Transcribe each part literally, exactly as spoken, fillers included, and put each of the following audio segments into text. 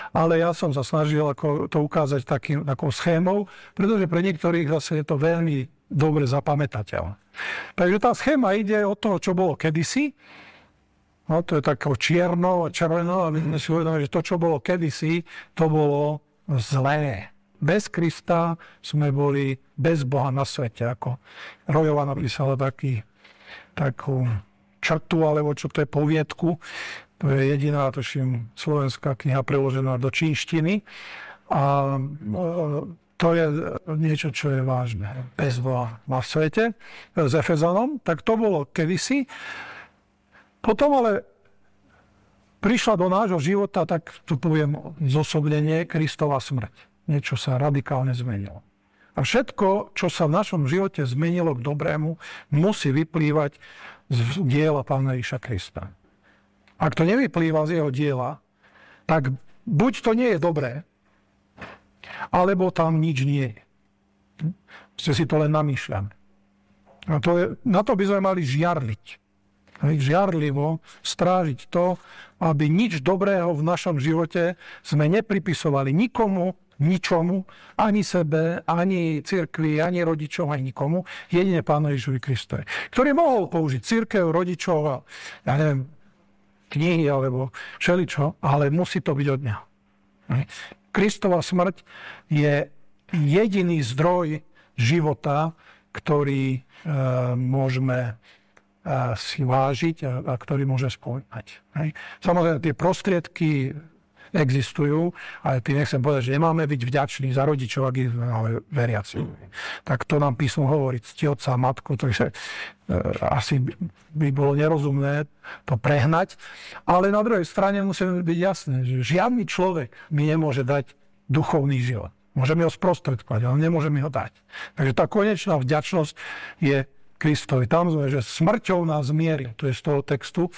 ale ja som sa snažil ako to ukázať takým, takou schémou, pretože pre niektorých zase je to veľmi dobre zapamätateľné. Takže tá schéma ide od toho, čo bolo kedysi, no to je takou čiernou a červenou, a my sme si uvedomili, že to, čo bolo kedysi, to bolo zlé. Bez Krista sme boli bez Boha na svete, ako Rojová napísala taký, takú črtu, alebo čo to je, poviedku. To je jediná, tuším, slovenská kniha preložená do čínštiny. A to je niečo, čo je vážne. Bez Boha na svete s Efezanom, tak to bolo kedysi. Potom ale prišla do nášho života, tak tu poviem zosobnenie, Kristova smrť. Niečo sa radikálne zmenilo. A všetko, čo sa v našom živote zmenilo k dobrému, musí vyplývať z diela Pána Ježiša Krista. Ak to nevyplýva z jeho diela, tak buď to nie je dobré, alebo tam nič nie je. Ste si to len namýšľame. A to je, na to by sme mali žiarliť. Žiarlivo strážiť to, aby nič dobrého v našom živote sme nepripisovali nikomu, ničomu, ani sebe, ani cirkvi, ani rodičom, ani nikomu, jedine Pánovi Ježišovi Kristovi, ktorý mohol použiť cirkev, rodičov a ja neviem, knihy alebo všeličo, ale musí to byť od neho. Kristova smrť je jediný zdroj života, ktorý e, môžeme e, si vážiť a, a ktorý môže spomínať. Samozrejme, tie prostriedky existujú, ale tým nechcem povedať, že nemáme byť vďační za rodičov, ak ich máme veriaci. Tak to nám písmo hovorí, cti otca a matku, takže e, asi by bolo nerozumné to prehnať. Ale na druhej strane musíme byť jasné, že žiadny človek mi nemôže dať duchovný život. Môžeme ho sprostredkovať, ale nemôžeme ho dať. Takže tá konečná vďačnosť je Kristovi. Tam sme, že smrťou nás zmieril. To je z toho textu.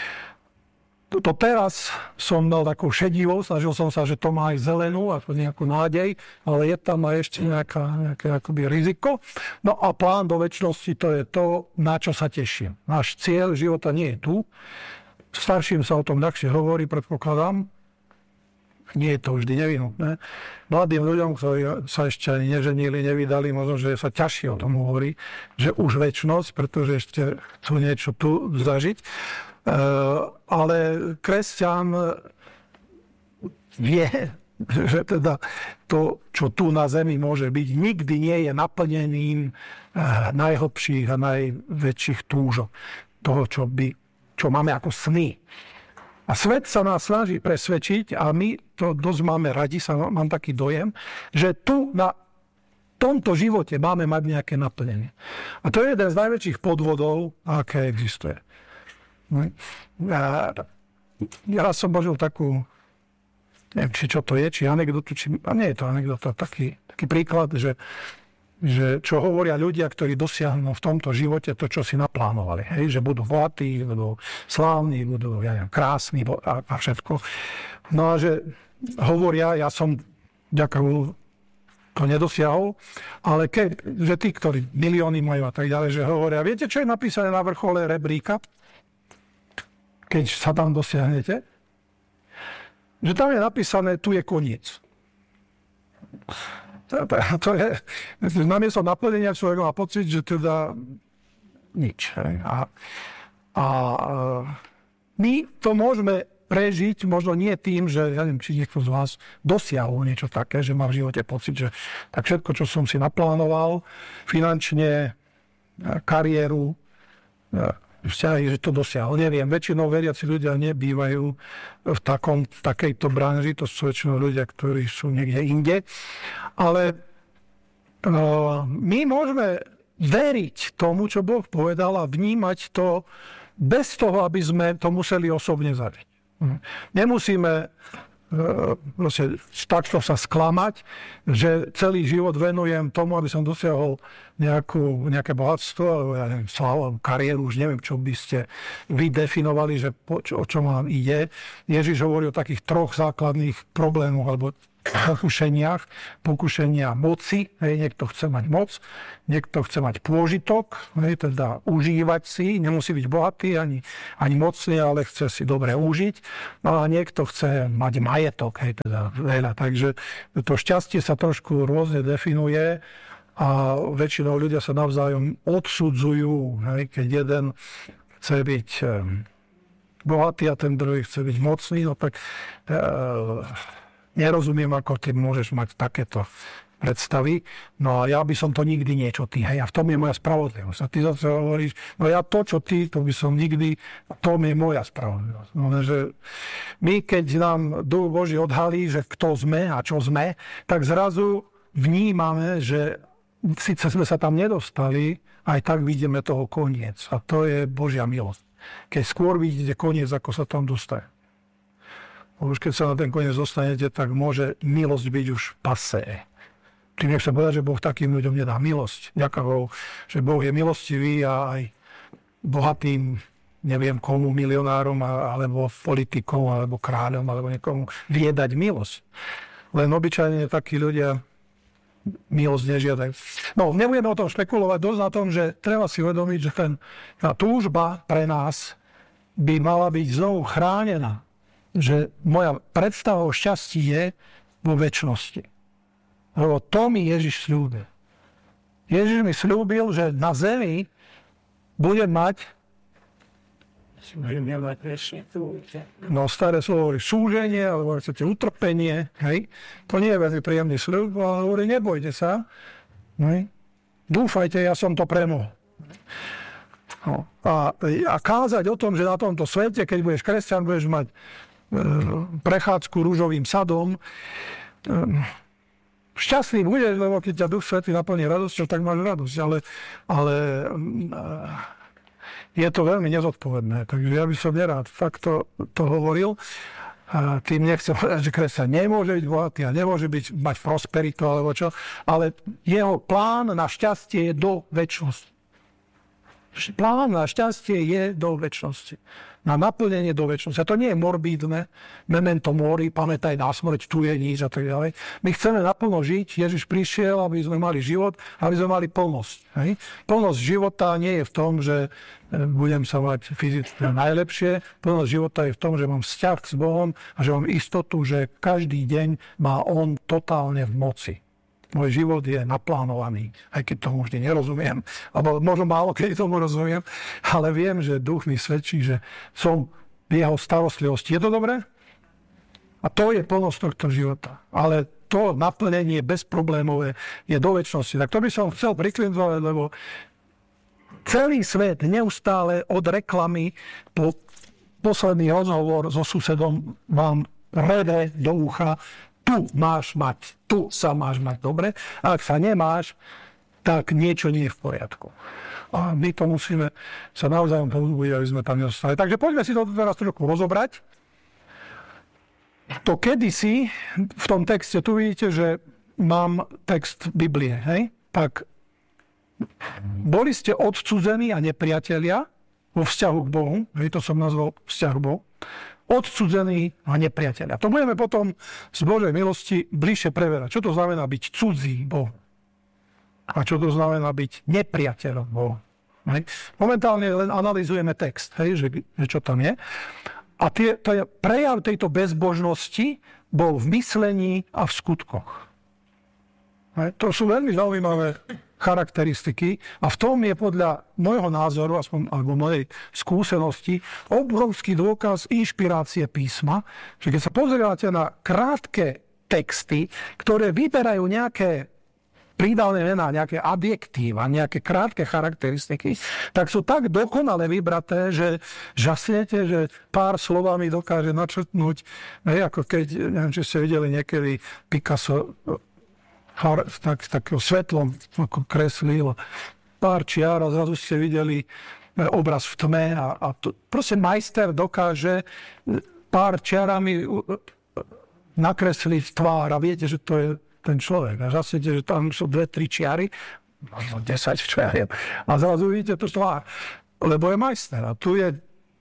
To teraz som dal takú šedivou, snažil som sa, že to má aj zelenú, ako nejakú nádej, ale je tam aj ešte nejaká, nejaké akoby riziko. No a plán do večnosti, to je to, na čo sa teším. Náš cieľ života nie je tu. Starším sa o tom ľahšie hovorí, predpokladám. Nie je to vždy nevyhnutné. Mladým ľuďom, ktorí sa ešte ani neženili, nevydali, možno, že sa ťažšie o tom hovorí, že už večnosť, pretože ešte chcú niečo tu zažiť. Uh, ale kresťan vie, že teda to, čo tu na zemi môže byť, nikdy nie je naplnením uh, najhlbších a najväčších túžob. Toho, čo, by, čo máme ako sny. A svet sa nás snaží presvedčiť, a my to dosť máme radi, sa, mám taký dojem, že tu na tomto živote máme mať nejaké naplnenie. A to je jeden z najväčších podvodov, aké existuje. Ja, ja raz som božil takú, neviem, či čo to je, či anekdotu, či, a nie je to anekdota, taký, taký príklad, že, že čo hovoria ľudia, ktorí dosiahnu v tomto živote to, čo si naplánovali. Hej? Že budú bohatí, budú slávni, budú ja neviem, krásni a, a všetko. No a že hovoria, ja som, ďakujem, to nedosiahol, ale keď, že tí, ktorí milióny majú a tak ďalej, že hovoria, viete, čo je napísané na vrchole rebríka? Keď sa tam dosiahnete, že tam je napísané, tu je koniec. To, to, to je, namiesto naplnenia človek má pocit, že teda nič. A, a my to môžeme prežiť, možno nie tým, že ja neviem, či niekto z vás dosiahol niečo také, že má v živote pocit, že tak všetko, čo som si naplánoval, finančne, kariéru, vzťahy, že to dosiahol. Neviem, väčšinou veriaci ľudia nebývajú v, takom, v takejto branži, to sú väčšinou ľudia, ktorí sú niekde inde. Ale uh, my môžeme veriť tomu, čo Boh povedal, a vnímať to bez toho, aby sme to museli osobne zažiť. Nemusíme proste takto sa sklamať, že celý život venujem tomu, aby som dosiahol nejakú, nejaké bohatstvo, alebo ja neviem, slávu, kariéru, už neviem, čo by ste vy definovali, že po, čo, o čo vám ide. Ježiš hovorí o takých troch základných problémoch, alebo pokušeniach, pokušenia moci, hej, niekto chce mať moc, niekto chce mať pôžitok, hej, teda užívať si, nemusí byť bohatý ani, ani mocný, ale chce si dobre užiť, no a niekto chce mať majetok, hej, teda veľa, takže to šťastie sa trošku rôzne definuje a väčšinou ľudia sa navzájom odsudzujú, hej, keď jeden chce byť bohatý a ten druhý chce byť mocný, no tak e, nerozumiem, ako ty môžeš mať takéto predstavy. No a ja by som to nikdy niečo ty, hej, a v tom je moja spravodlivosť. A ty zase hovoríš, no ja to, čo ty, to by som nikdy, v tom je moja spravodlivosť. No, že my, keď nám Duch Boží odhalí, že kto sme a čo sme, tak zrazu vnímame, že síce sme sa tam nedostali, aj tak vidíme toho koniec. A to je Božia milosť. Keď skôr vidíte koniec, ako sa tam dostane. Už keď sa na ten koniec dostanete, tak môže milosť byť už passé. Tým nechcem povedať, že Boh takým ľuďom nedá milosť. Ďakujem Bohu, že Boh je milostivý a aj bohatým, neviem komu, milionárom, alebo politikom, alebo kráľom, alebo niekomu vie dať milosť. Len obyčajne takí ľudia milosť nežiadajú. No, nebudeme o tom špekulovať, dosť na tom, že treba si uvedomiť, že ten, tá túžba pre nás by mala byť znovu chránená. Že moja predstava o šťastí je vo večnosti. Lebo to mi Ježiš sľúbil. Ježiš mi sľúbil, že na zemi budem mať no staré slovo hovorí súženie, alebo chcete utrpenie, hej. To nie je veľmi príjemný sľub, ale hovorí, nebojte sa, hej. Dúfajte, ja som to premohol. No. A, a kázať o tom, že na tomto svete, keď budeš kresťan, budeš mať prechádzku rúžovým sadom. Šťastný budeš, lebo keď ťa Duch Svätý naplní radosťou, tak máš radosť, ale, ale je to veľmi nezodpovedné. Takže ja by som nerád takto to hovoril. A tým nechcem povedať, že kresťan nemôže byť bohatý a nemôže byť, mať prosperitu alebo čo, ale jeho plán na šťastie je do večnosti. Plán na šťastie je do večnosti. Na naplnenie do večnosti. A to nie je morbídne, memento mori, pamätaj na smrť, tu je nič a tak ďalej. My chceme naplno žiť. Ježiš prišiel, aby sme mali život, aby sme mali plnosť. Hej? Plnosť života nie je v tom, že budem sa mať fyzicky najlepšie. Plnosť života je v tom, že mám vzťah s Bohom a že mám istotu, že každý deň má On totálne v moci. Môj život je naplánovaný, aj keď tomu vždy nerozumiem, alebo možno málo keď tomu rozumiem, ale viem, že duch mi svedčí, že som v jeho starostlivosti. Je to dobré? A to je plnosť tohto života. Ale to naplnenie bezproblémové je do večnosti. Tak to by som chcel priklinzovať, lebo celý svet neustále od reklamy po posledný rozhovor so susedom vám rede do ucha, tu máš mať, tu sa máš mať dobre. A ak sa nemáš, tak niečo nie je v poriadku. A my to musíme sa navzájom povzbudiť, aby sme tam nedostali. Takže poďme si to teraz trošku rozobrať. To kedysi, v tom texte, tu vidíte, že mám text Biblie, hej? Tak boli ste odcudzení a nepriatelia vo vzťahu k Bohu, hej, to som nazval vzťah k Bohu, odcudzení a nepriatelia. To budeme potom z Božej milosti bližšie preverať. Čo to znamená byť cudzí Bohu? A čo to znamená byť nepriateľom Bohu? Hej. Momentálne len analyzujeme text, hej, že, že čo tam je. A tie, to je, prejav tejto bezbožnosti bol v myslení a v skutkoch. Hej. To sú veľmi zaujímavé charakteristiky a v tom je podľa môjho názoru, aspoň, alebo mojej skúsenosti, obrovský dôkaz inšpirácie písma, že keď sa pozeráte na krátke texty, ktoré vyberajú nejaké prídavné mená, nejaké adjektíva, nejaké krátke charakteristiky, tak sú tak dokonale vybraté, že žasnete, že pár slovami dokáže načrtnúť, hej, ako keď, neviem, či ste videli niekedy Picasso, tak, takého svetlom ako kreslil pár čiar a zrazu ste videli obraz v tme a, a to, proste majster dokáže pár čiarami nakresliť tvár a viete, že to je ten človek. A zase, že tam sú dve, tri čiary, možno desať, čo ja viem. A zrazu vidíte to tvár, lebo je majster. A tu je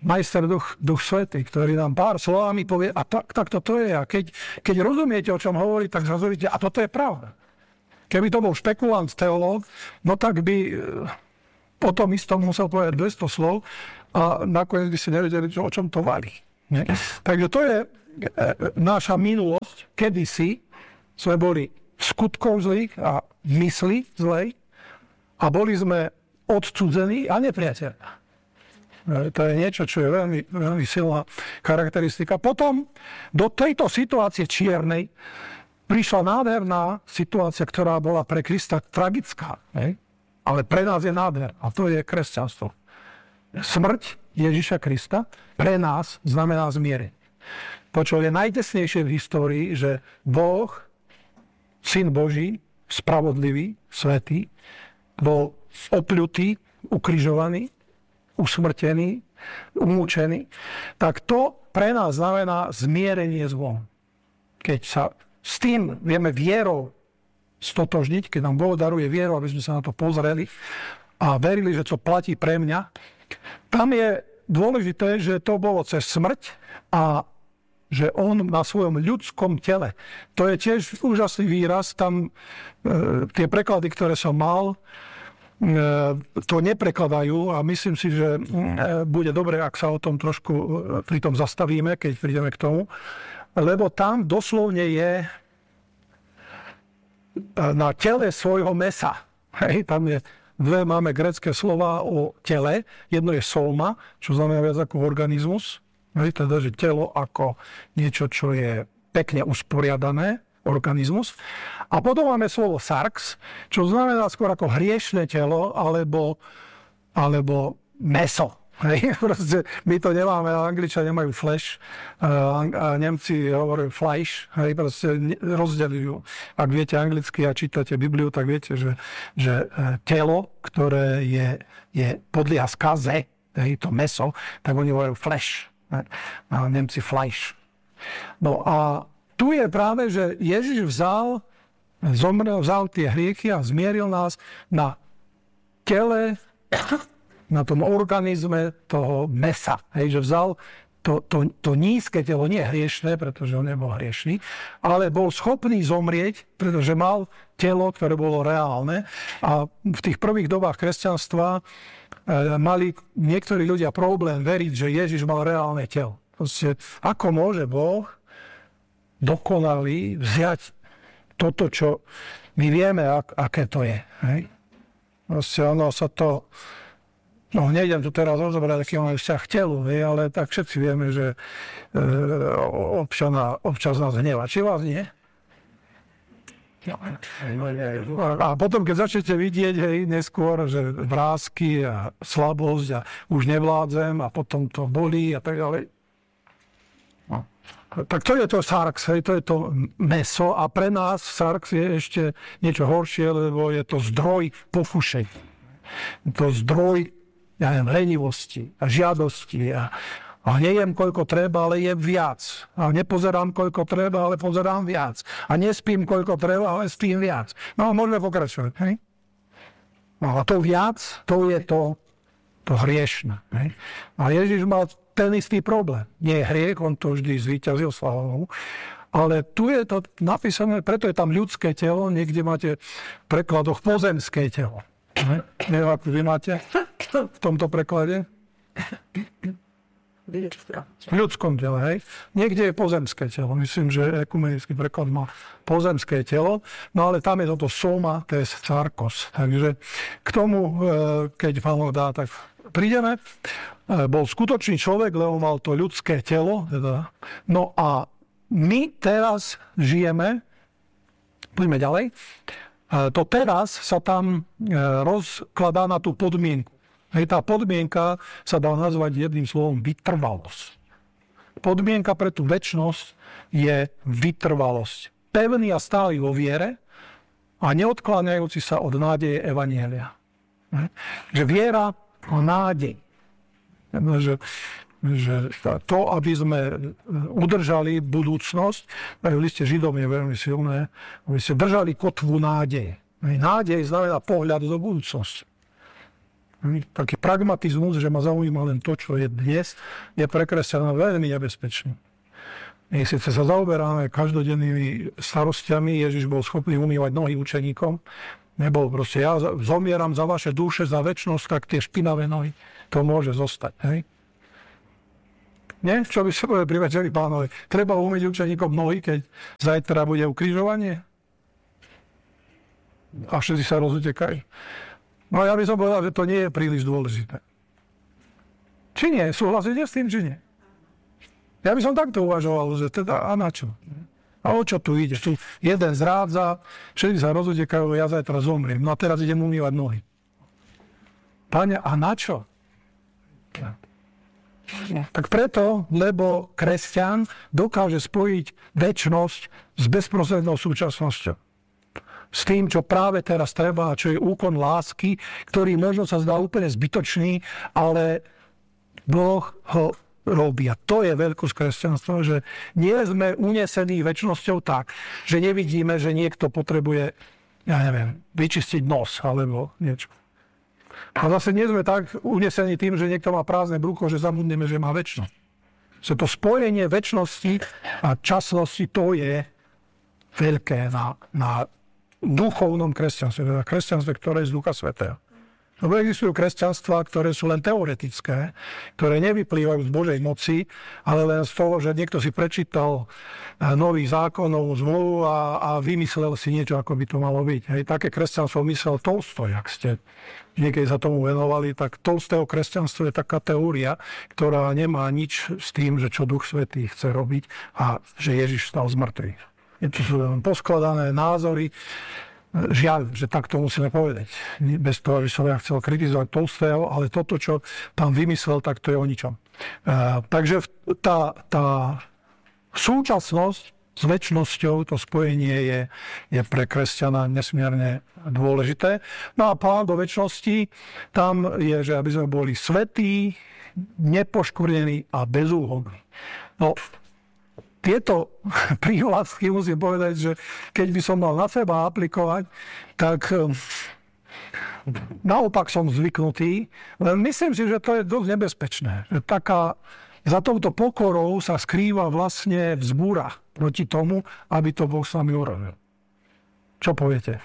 majster duch, duch svätý, ktorý nám pár slovami povie, a tak, tak toto je. A keď, keď rozumiete, o čom hovorí, tak zrazu a toto je pravda. Keby to bol špekulant, teológ, no tak by o tom istom musel povedať dvesto slov a nakoniec by si nevedeli, o čom to valí. Nie? Takže to je e, naša minulosť. Kedysi sme boli skutkov zlých a mysli zlej a boli sme odcudzení a nepriateľní. To je niečo, čo je veľmi, veľmi silná charakteristika. Potom do tejto situácie čiernej prišla nádherná situácia, ktorá bola pre Krista tragická. Ne? Ale pre nás je nádherná. A to je kresťanstvo. Smrť Ježiša Krista pre nás znamená zmierenie. To, čo je najtesnejšie v histórii, že Boh, Syn Boží, spravodlivý, svätý, bol opľutý, ukrižovaný, usmrtený, umúčený, tak to pre nás znamená zmierenie s Bohom. Keď sa s tým vieme vierou stotožniť, keď nám Boh daruje vieru, aby sme sa na to pozreli a verili, že to platí pre mňa, tam je dôležité, že to bolo cez smrť a že on na svojom ľudskom tele. To je tiež úžasný výraz. Tam e, tie preklady, ktoré som mal, to neprekladajú a myslím si, že bude dobre, ak sa o tom trošku pri tom zastavíme, keď prídeme k tomu, lebo tam doslovne je na tele svojho mesa. Hej, tam je dve máme grécke slova o tele. Jedno je soma, čo znamená viac ako organizmus. Hej, teda, že telo ako niečo, čo je pekne usporiadané, organizmus. A potom máme slovo sarx, čo znamená skôr ako hriešne telo, alebo, alebo meso. Hej, proste my to nemáme, Angličania nemajú flesh, a Nemci hovorí fleisch, hej, proste rozdeľujú. Ak viete anglicky a čítate Bibliu, tak viete, že, že telo, ktoré je, je podlieha skaze, hej, to meso, tak oni hovorí flesh, a Nemci fleisch. No a tu je práve, že Ježiš vzal, zomrel, vzal tie hriechy a zmieril nás na tele, na tom organizme toho mesa. Hej, že vzal to, to, to nízke telo, nie hriešné, pretože on nebol hriešný, ale bol schopný zomrieť, pretože mal telo, ktoré bolo reálne. A v tých prvých dobách kresťanstva e, mali niektorí ľudia problém veriť, že Ježiš mal reálne telo. Proste, ako môže Boh dokonalý vziať toto, čo my vieme, ak, aké to je. Hej? Proste ono sa to... No, nejdem tu teraz rozoberať, aký máme vzťah k telu, hej, ale tak všetci vieme, že e, občana, občas nás hneva. Či vás nie? A potom, keď začnete vidieť, hej, neskôr, že vrásky a slabosť a už nevládzem a potom to bolí a tak ďalej. No. Tak to je to sarx, hej, to je to mäso a pre nás sarx je ešte niečo horšie, lebo je to zdroj pofušení. To zdroj, ja neviem, lenivosti a žiadosti a, a nejem koľko treba, ale jem viac. A nepozerám koľko treba, ale pozerám viac. A nespím koľko treba, ale spím viac. No a môžeme pokračovať, hej? No a to viac, to je to, to hriešne, hej? A Ježiš mal ten istý problém. Nie je hriech, on to vždy zvíťazil, sláva Bohu. Ale tu je to napísané, preto je tam ľudské telo, niekde máte v prekladoch pozemské telo. Neviem, ako vy máte v tomto preklade? V ľudskom tele, hej. Niekde je pozemské telo. Myslím, že ekumenický preklad má pozemské telo. No ale tam je toto soma, to je sarkos. Takže k tomu, keď Pán dá, tak prídeme. Bol skutočný človek, lebo mal to ľudské telo. Teda. No a my teraz žijeme, poďme ďalej, to teraz sa tam rozkladá na tú podmienku. Hej, tá podmienka sa dá nazvať jedným slovom vytrvalosť. Podmienka pre tú večnosť je vytrvalosť. Pevný a stály vo viere a neodkláňajúci sa od nádeje evanjelia. Že viera a nádej. Že, že to, aby sme udržali budúcnosť, aj v liste Židom je veľmi silné, aby ste držali kotvu nádeje. Nádej znamená pohľad do budúcnosti. Taký pragmatizmus, že ma zaujíma len to, čo je dnes, je pre kresťana veľmi nebezpečný. My síce sa zaoberáme každodennými starostiami, Ježiš bol schopný umývať nohy učeníkom, nebol proste, ja zomieram za vaše duše, za večnosť, tak tie špinavé nohy, to môže zostať. Hej? Nie? Čo by sa povedali pri večeri pánovi? Treba umyť učeníkom nohy, keď zajtra bude ukrižovanie? A všetci sa rozutekajú. No ja by som povedal, že to nie je príliš dôležité. Či nie? Súhlasíte s tým, či nie? Ja by som takto uvažoval, že teda a na čo? A o čo tu ide? Tu jeden zrádza, všetci sa rozutekajú, ja zajtra zomriem. No a teraz idem umývať nohy. Pane, a na čo? Tak preto, lebo kresťan dokáže spojiť večnosť s bezprostrednou súčasnosťou. S tým, čo práve teraz treba, čo je úkon lásky, ktorý možno sa zdá úplne zbytočný, ale Boh ho robí. A to je veľkosť kresťanstva, že nie sme unesení večnosťou tak, že nevidíme, že niekto potrebuje, ja neviem, vyčistiť nos alebo niečo. A zase nie sme tak unesení tým, že niekto má prázdne brucho, že zabudneme, že má večnosť. Že to spojenie večnosti a časnosti, to je veľké na, na duchovnom kresťanstve, teda kresťanstve, ktoré je z Ducha Svätého. Lebo existujú kresťanstvá, ktoré sú len teoretické, ktoré nevyplývajú z Božej moci, ale len z toho, že niekto si prečítal nový zákonov, zmluvu a, a vymyslel si niečo, ako by to malo byť. Hej, také kresťanstvo myslel Tolstoj, ak ste niekedy sa tomu venovali, tak Tolstého kresťanstvo je taká teória, ktorá nemá nič s tým, že čo Duch Svätý chce robiť a že Ježiš vstal z mŕtvych. Je to sú poskladané názory. Žiaľ, že tak to musíme povedať. Bez toho, že som ja chcel kritizovať Tolstého, ale toto, čo tam vymyslel, tak to je o ničom. Uh, takže tá, tá súčasnosť s večnosťou, to spojenie je, je pre kresťana nesmierne dôležité. No a plán do večnosti, tam je, že aby sme boli svätí, nepoškvrnení a bezúhonní. No, tieto prihlášky musím povedať, že keď by som mal na seba aplikovať, tak naopak som zvyknutý, len myslím si, že to je dosť nebezpečné. Že taká, za touto pokorou sa skrýva vlastne vzbúra proti tomu, aby to Boh s nami urobil. Čo poviete?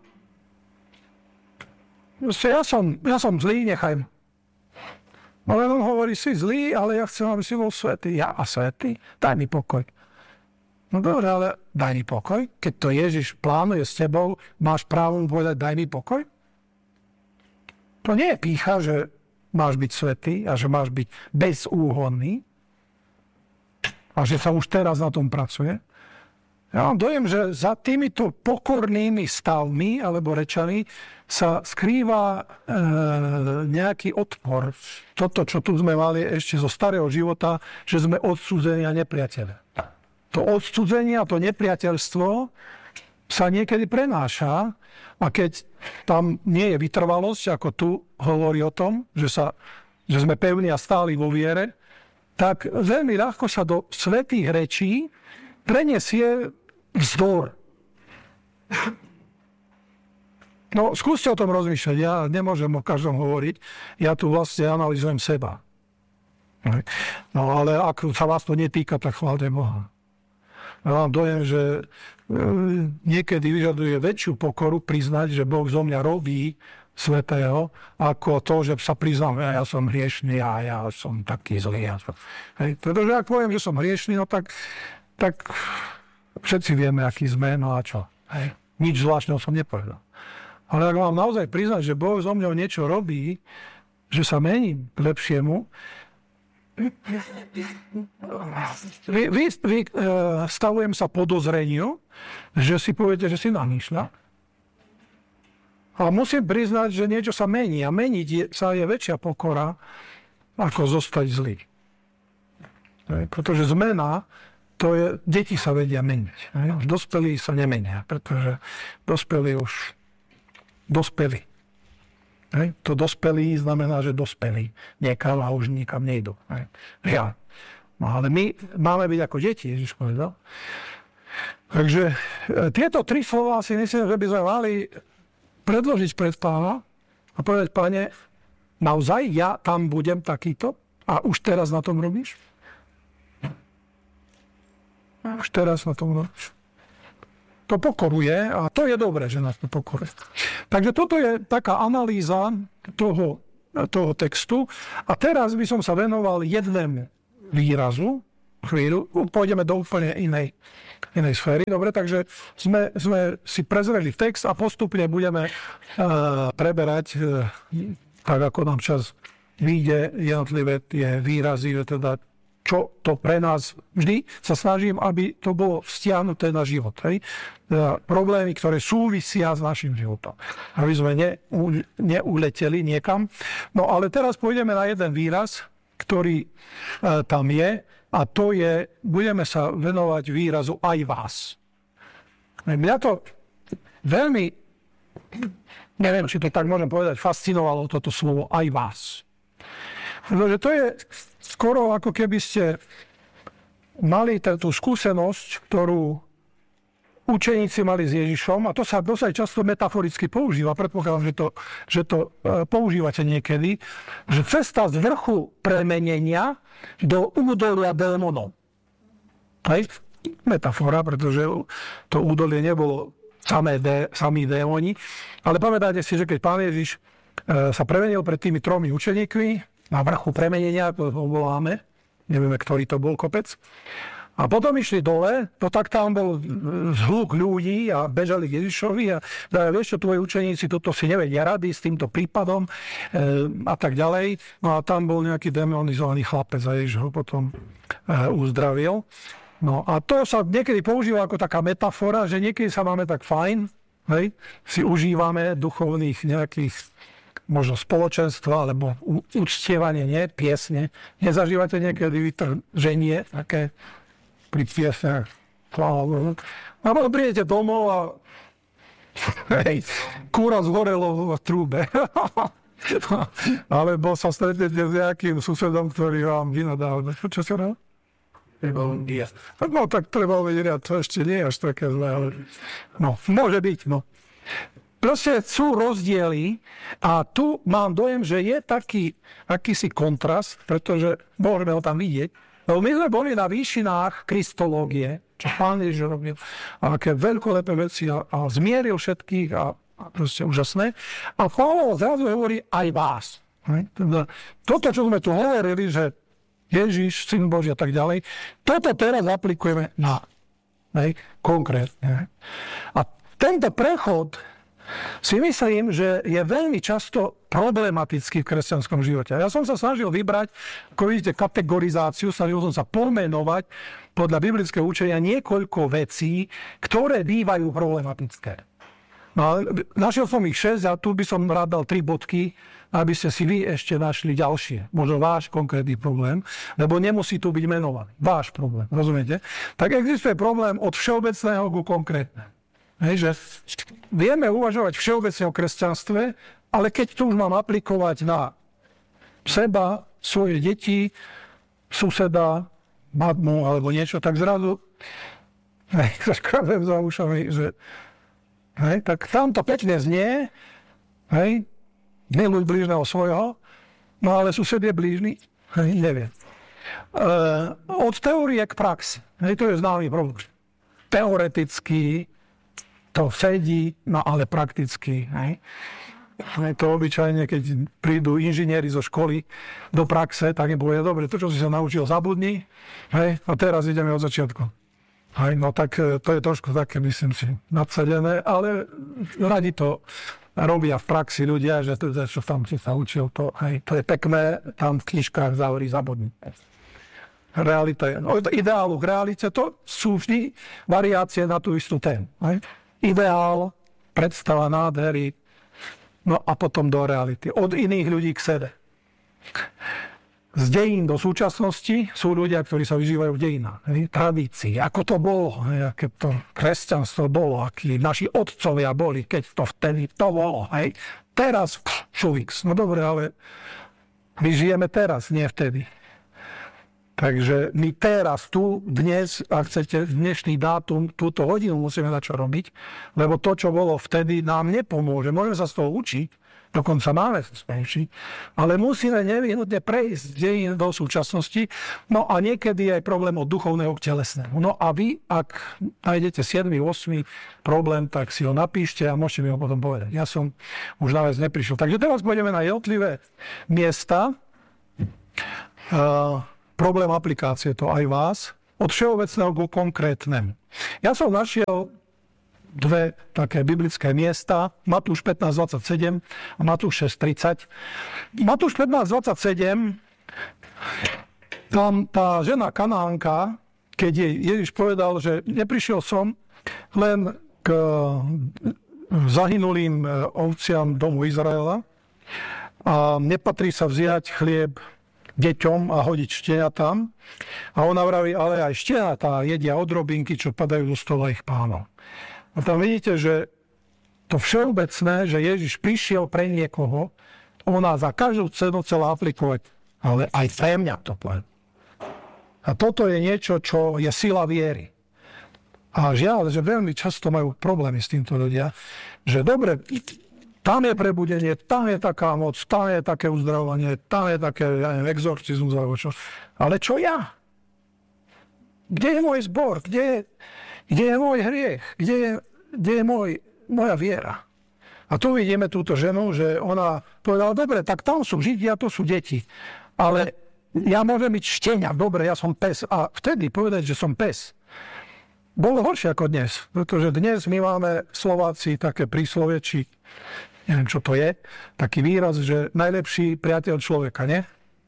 Ja som, ja som zlý, nechaj ma. No len on hovorí, si zlý, ale ja chcem, aby si bol svätý. Ja a svätý? Daj mi pokoj. No dobre, ale daj mi pokoj. Keď to Ježiš plánuje s tebou, máš právo mu povedať, daj mi pokoj? To nie je pýcha, že máš byť svätý a že máš byť bezúhonný a že sa už teraz na tom pracuje. Ja mám dojem, že za týmito pokornými stavmi alebo rečami sa skrýva e, nejaký odpor. Toto, čo tu sme mali ešte zo starého života, že sme odsudzení a nepriateľe. To odsudzenie a to nepriateľstvo sa niekedy prenáša a keď tam nie je vytrvalosť, ako tu hovorí o tom, že, sa, že sme pevní a stáli vo viere, tak veľmi ľahko sa do svätých rečí preniesie vzdor. No, skúste o tom rozmýšľať. Ja nemôžem o každom hovoriť. Ja tu vlastne analyzujem seba. No, ale ak sa vás to netýka, tak chváľte Boha. Ja mám dojem, že niekedy vyžaduje väčšiu pokoru priznať, že Boh zo mňa robí svätého, ako to, že sa priznám, ja, ja som hriešný a ja som taký zlý. Ja som... Hej, pretože ak poviem, že som hriešný, no tak, tak všetci vieme, aký sme, no a čo? Hej. Nič zvláštneho som nepovedal. Ale ak mám naozaj priznať, že Boh zo mňou niečo robí, že sa mením k lepšiemu, vy, vy, vy, stavujem sa podozreniu, že si poviete, že si namýšľa. A musím priznať, že niečo sa mení. A meniť je, sa je väčšia pokora, ako zostať zlý. Pretože zmena, to je, deti sa vedia meniť. Už dospelí sa nemenia, pretože dospelí už dospelí. Hej. To dospelí znamená, že dospelí niekam a už nikam nejdú. Hej. Ja. No ale my máme byť ako deti, Ježiš povedal. Takže tieto tri slová si myslím, že by sme mali predložiť pred Pána a povedať, Pane, naozaj ja tam budem takýto? A už teraz na tom robíš? Už teraz na tom robíš. To pokoruje a to je dobré, že nás to pokoruje. Takže toto je taká analýza toho, toho textu. A teraz by som sa venoval jednému výrazu. Chvíľu, pôjdeme do úplne inej, inej sféry. Dobre, takže sme, sme si prezreli text a postupne budeme uh, preberať, uh, tak ako nám čas vyjde, jednotlivé tie výrazy, že teda čo to pre nás, vždy sa snažím, aby to bolo vzťahnuté na život. Hej? Teda problémy, ktoré súvisia s našim životom. Aby sme ne, u, neuleteli niekam. No ale teraz pôjdeme na jeden výraz, ktorý e, tam je, a to je, budeme sa venovať výrazu aj vás. Mňa to veľmi, neviem, či to tak môžem povedať, fascinovalo toto slovo aj vás. Pretože to je skoro ako keby ste mali tú skúsenosť, ktorú učeníci mali s Ježišom, a to sa dosť často metaforicky používa, predpokladám, že to, že to používate niekedy, že cesta z vrchu premenenia do údolia démonov. Hej? Metafora, pretože to údolie nebolo samé dé, samí démoni, ale pamätáte si, že keď Pán Ježiš sa premenil pred tými tromi učeníkmi, na vrchu premenenia, to voláme, nevieme, ktorý to bol kopec. A potom išli dole, no tak tam bol zhluk ľudí a bežali k Ježišovi a dajú, vieš čo, tvoji učeníci toto si nevedia rady s týmto prípadom e, a tak ďalej. No a tam bol nejaký demonizovaný chlapec a Ježiš ho potom e, uzdravil. No a to sa niekedy používa ako taká metafora, že niekedy sa máme tak fajn, hej, si užívame duchovných nejakých možno spoločenstva, alebo uctievanie, nie? Piesne. Nezažívate niekedy vytrženie, také pri piesniach. A potom prídete domov a hej, kúra zhorelo v trúbe. Alebo sa stretnete s nejakým susedom, ktorý vám vynadá. Čo si hovoril? No tak treba vedieť, to ešte nie je až také zlé, ale no, môže byť, no. Proste sú rozdiely a tu mám dojem, že je taký akýsi kontrast, pretože môžeme ho tam vidieť. Lebo my sme boli na výšinách kristológie, čo Pán Ježiš robil, a aké veľkolepé veci a, a zmieril všetkých a, a proste úžasné. A Pavol zrazu hovorí aj vás. Teda, toto, čo sme tu hovorili, že Ježiš, Syn Boží a tak ďalej, toto teraz aplikujeme na hej, konkrétne. A tento prechod si myslím, že je veľmi často problematický v kresťanskom živote. Ja som sa snažil vybrať, ako vidíte, kategorizáciu, snažil som sa pomenovať podľa biblického učenia niekoľko vecí, ktoré bývajú problematické. No, našiel som ich šesť a tu by som rád dal tri bodky, aby ste si vy ešte našli ďalšie. Možno váš konkrétny problém, lebo nemusí tu byť menovaný. Váš problém, rozumiete? Tak existuje problém od všeobecného ku konkrétnemu. Hej, že vieme uvažovať všeobecne o kresťanstve, ale keď to už mám aplikovať na seba, svoje deti, suseda, matmu alebo niečo, tak zrazu hej, zaškrabem za ušami, že hej, tak tam to pekne znie, hej, miluj blížneho svojho, no ale sused je blížny, hej, neviem. E, od teórie k praxi, hej, to je známy problém. Teoreticky to sedí, no ale prakticky. Hej. To obyčajne, keď prídu inžinieri zo školy do praxe, tak im povie, dobre, to, čo si sa naučil, zabudni, hej, a teraz ideme od začiatku. Hej, no tak to je trošku také, myslím si, nadsadené, ale radi to robia v praxi ľudia, že to, čo tam si sa učil, to, hej, to je pekné, tam v knižkách závorí zabudni. Realita je, no, ideálu k realite, to sú vždy variácie na tú istú tému. Hej. Ideál, predstava nádhery, no a potom do reality. Od iných ľudí k sebe. Z dejín do súčasnosti sú ľudia, ktorí sa vyžívajú v dejinách. Tradícii. Ako to bolo, hej, aké to kresťanstvo bolo, akí naši otcovia boli, keď to vtedy to bolo. Hej. Teraz šuviks. No dobre, ale my žijeme teraz, nie vtedy. Takže my teraz, tu, dnes, ak chcete, dnešný dátum, túto hodinu musíme na čo robiť, lebo to, čo bolo vtedy, nám nepomôže. Môžeme sa z toho učiť, dokonca máme sa učiť, ale musíme nevyhnutne prejsť z dejín do súčasnosti. No a niekedy je aj problém od duchovného k telesnému. No a vy, ak nájdete siedmy osem problém, tak si ho napíšte a môžete mi ho potom povedať. Ja som už na vec neprišiel. Takže teraz pôjdeme na jednotlivé miesta. Uh, problém aplikácie, to aj vás, od všeobecného ku konkrétnemu. Ja som našiel dve také biblické miesta, Matúš pätnásť dvadsaťsedem a Matúš šesť tridsať. Matúš pätnásť dvadsaťsedem, tam tá žena Kanánka, keď jej Ježiš povedal, že neprišiel som len k zahynulým ovciam domu Izraela a nepatrí sa vziať chlieb deťom a hodiť šteniatám. A ona vraví, ale aj šteniatá jedia odrobinky, čo padajú do stola ich pánov. A tam vidíte, že to všeobecné, že Ježiš prišiel pre niekoho, ona za každú cenu chcela aplikovať, ale aj pre mňa to poviem. A toto je niečo, čo je sila viery. A žiaľ, že veľmi často majú problémy s týmto ľudia, že dobre, tam je prebudenie, tam je taká moc, tam je také uzdravovanie, tam je také, ja neviem, exorcizmus alebo čo. Ale čo ja? Kde je môj zbor? Kde je, kde je môj hriech? Kde je, kde je môj, moja viera? A tu vidíme túto ženu, že ona povedala, dobre, tak tam sú Židia, to sú deti. Ale ja môžem byť štenia, dobre, ja som pes. A vtedy povedať, že som pes, bolo horšie ako dnes. Pretože dnes my máme Slováci také príslovie, či neviem, čo to je, taký výraz, že najlepší priateľ človeka, nie?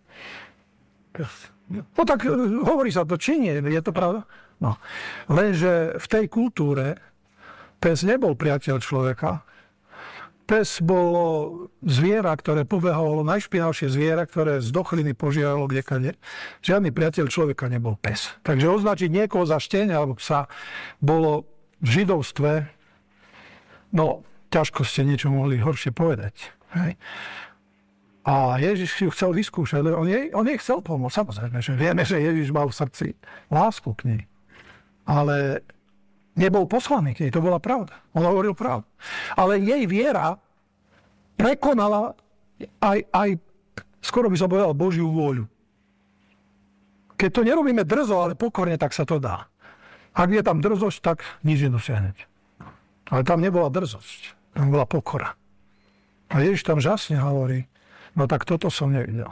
No tak hovorí sa to, či nie, je to pravda? No. Lenže v tej kultúre pes nebol priateľ človeka. Pes bolo zviera, ktoré pobehalo, najšpinavšie zviera, ktoré z dochliny požiaralo kdekade. Žiadny priateľ človeka nebol pes. Takže označiť niekoho za štenia alebo psa bolo v židovstve, no, ťažko ste niečo mohli horšie povedať. Hej. A Ježiš ju chcel vyskúšať, ale on jej, on jej chcel pomôcť. Samozrejme, že vieme, že Ježiš mal v srdci lásku k nej. Ale nebol poslaný k nej, to bola pravda. On hovoril pravdu. Ale jej viera prekonala aj, aj, skoro by som povedal, Božiu vôľu. Keď to nerobíme drzo, ale pokorne, tak sa to dá. Ak je tam drzosť, tak nič nedosiahnete. Ale tam nebola drzosť. Tam bola pokora. A Ježiš tam žasne hovorí, no tak toto som nevidel.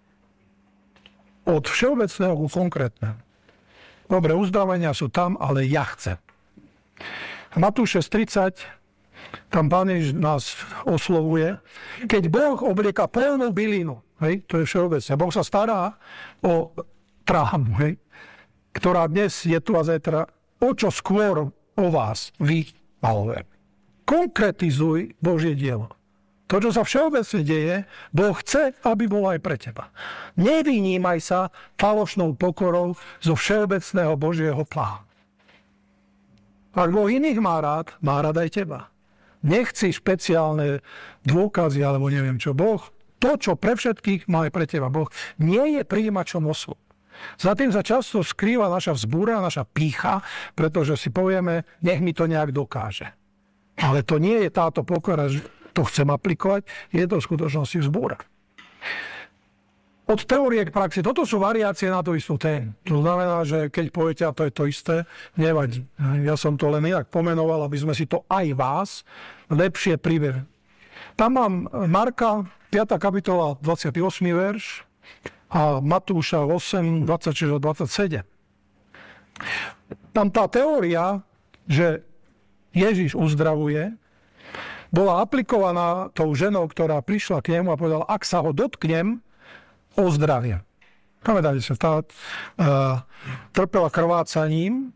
Od všeobecného ku konkrétnemu. Dobre, uzdravenia sú tam, ale ja chcem. Matúš šesť tridsať, tam Pán Ježiš nás oslovuje, keď Boh oblieka plnú bylinu, hej, to je všeobecné. Boh sa stará o trámu, hej, ktorá dnes je tu a zajtra, o čo skôr o vás vy malové. Konkretizuj Božie dielo. To, čo sa všeobecne deje, Boh chce, aby bolo aj pre teba. Nevynímaj sa falošnou pokorou zo všeobecného Božieho plánu. Ak Boh iných má rád, má rád aj teba. Nechci špeciálne dôkazy, alebo neviem čo. Boh, to, čo pre všetkých, má aj pre teba. Boh nie je prijímačom osôb. Za tým sa často skrýva naša vzbúra, naša pýcha, pretože si povieme, nech mi to nejak dokáže. Ale to nie je táto pokora, že to chcem aplikovať, je to v skutočnosti vzbúra. Od teórie k praxi, toto sú variácie na tú istú tému. To znamená, že keď poviete, a to je to isté, nevadí. Ja som to len inak pomenoval, aby sme si to aj vás lepšie priverili. Tam mám Marka, piata kapitola, dvadsiaty ôsmy verš a Matúša osem, dvadsaťšesť a dvadsaťsedem. Tam tá teória, že Ježiš uzdravuje, bola aplikovaná tou ženou, ktorá prišla k nemu a povedala, ak sa ho dotknem, ozdravia. Pamätáte sa, tá uh, trpela krvácaním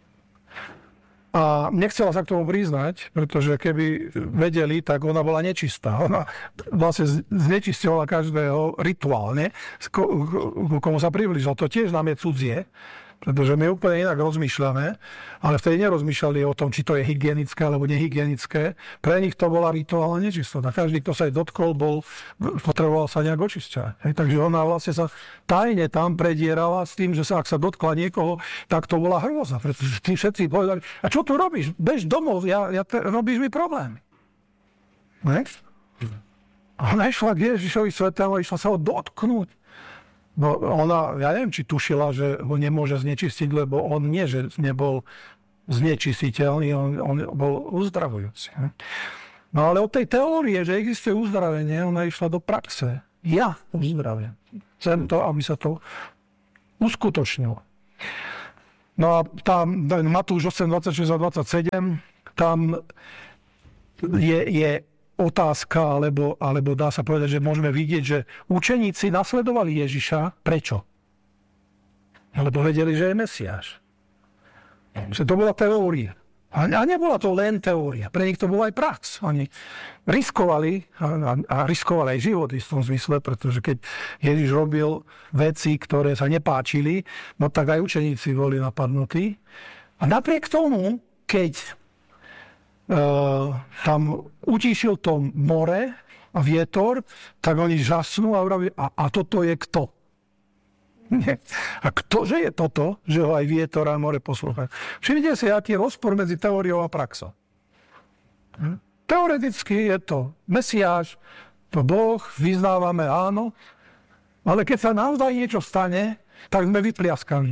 a nechcela sa k tomu priznať, pretože keby vedeli, tak ona bola nečistá. Ona vlastne znečistovala každého rituálne, ku komu sa priblížila. To tiež nám je cudzie. Pretože my úplne inak rozmýšľame, ale vtedy nerozmýšľali o tom, či to je hygienické alebo nehygienické. Pre nich to bola rituálna nečistota. Každý, kto sa jej dotkol, bol, potreboval sa nejak očisťovať. Hej, takže ona vlastne sa tajne tam predierala s tým, že sa, ak sa dotkla niekoho, tak to bola hrôza. Pretože tí všetci povedali, a čo tu robíš? Bež domov, ja, ja te, robíš mi problémy. Ne? A ona išla k Ježišovi svetému, išla sa ho dotknúť. No ona, ja neviem, či tušila, že ho nemôže znečistiť, lebo on nie, že nebol znečistiteľný, on, on bol uzdravujúci. No ale od tej teórie, že existuje uzdravenie, ona išla do praxe. Ja uzdravím. Chcem to, aby sa to uskutočnilo. No a tam Matúš osem, dvadsaťšesť a dvadsaťsedem, tam je, je otázka, alebo, alebo dá sa povedať, že môžeme vidieť, že učeníci nasledovali Ježiša. Prečo? Lebo vedeli, že je Mesiáš. Že to bola teória. A nebola to len teória. Pre nich to bola aj prax. Oni riskovali, a, a riskovali aj život v tom zmysle, pretože keď Ježiš robil veci, ktoré sa nepáčili, no tak aj učeníci boli napadnutí. A napriek tomu, keď Uh, tam utíšil to more a vietor, tak oni žasnú a hovorí, a, a toto je kto? Nie. A ktože je toto, že ho aj vietor a more poslúchajú? Všimnite si, aký je rozpor medzi teóriou a praxou. Hm? Teoreticky je to Mesiáš, to Boh, vyznávame áno, ale keď sa naozaj niečo stane, tak sme vypliaskaní.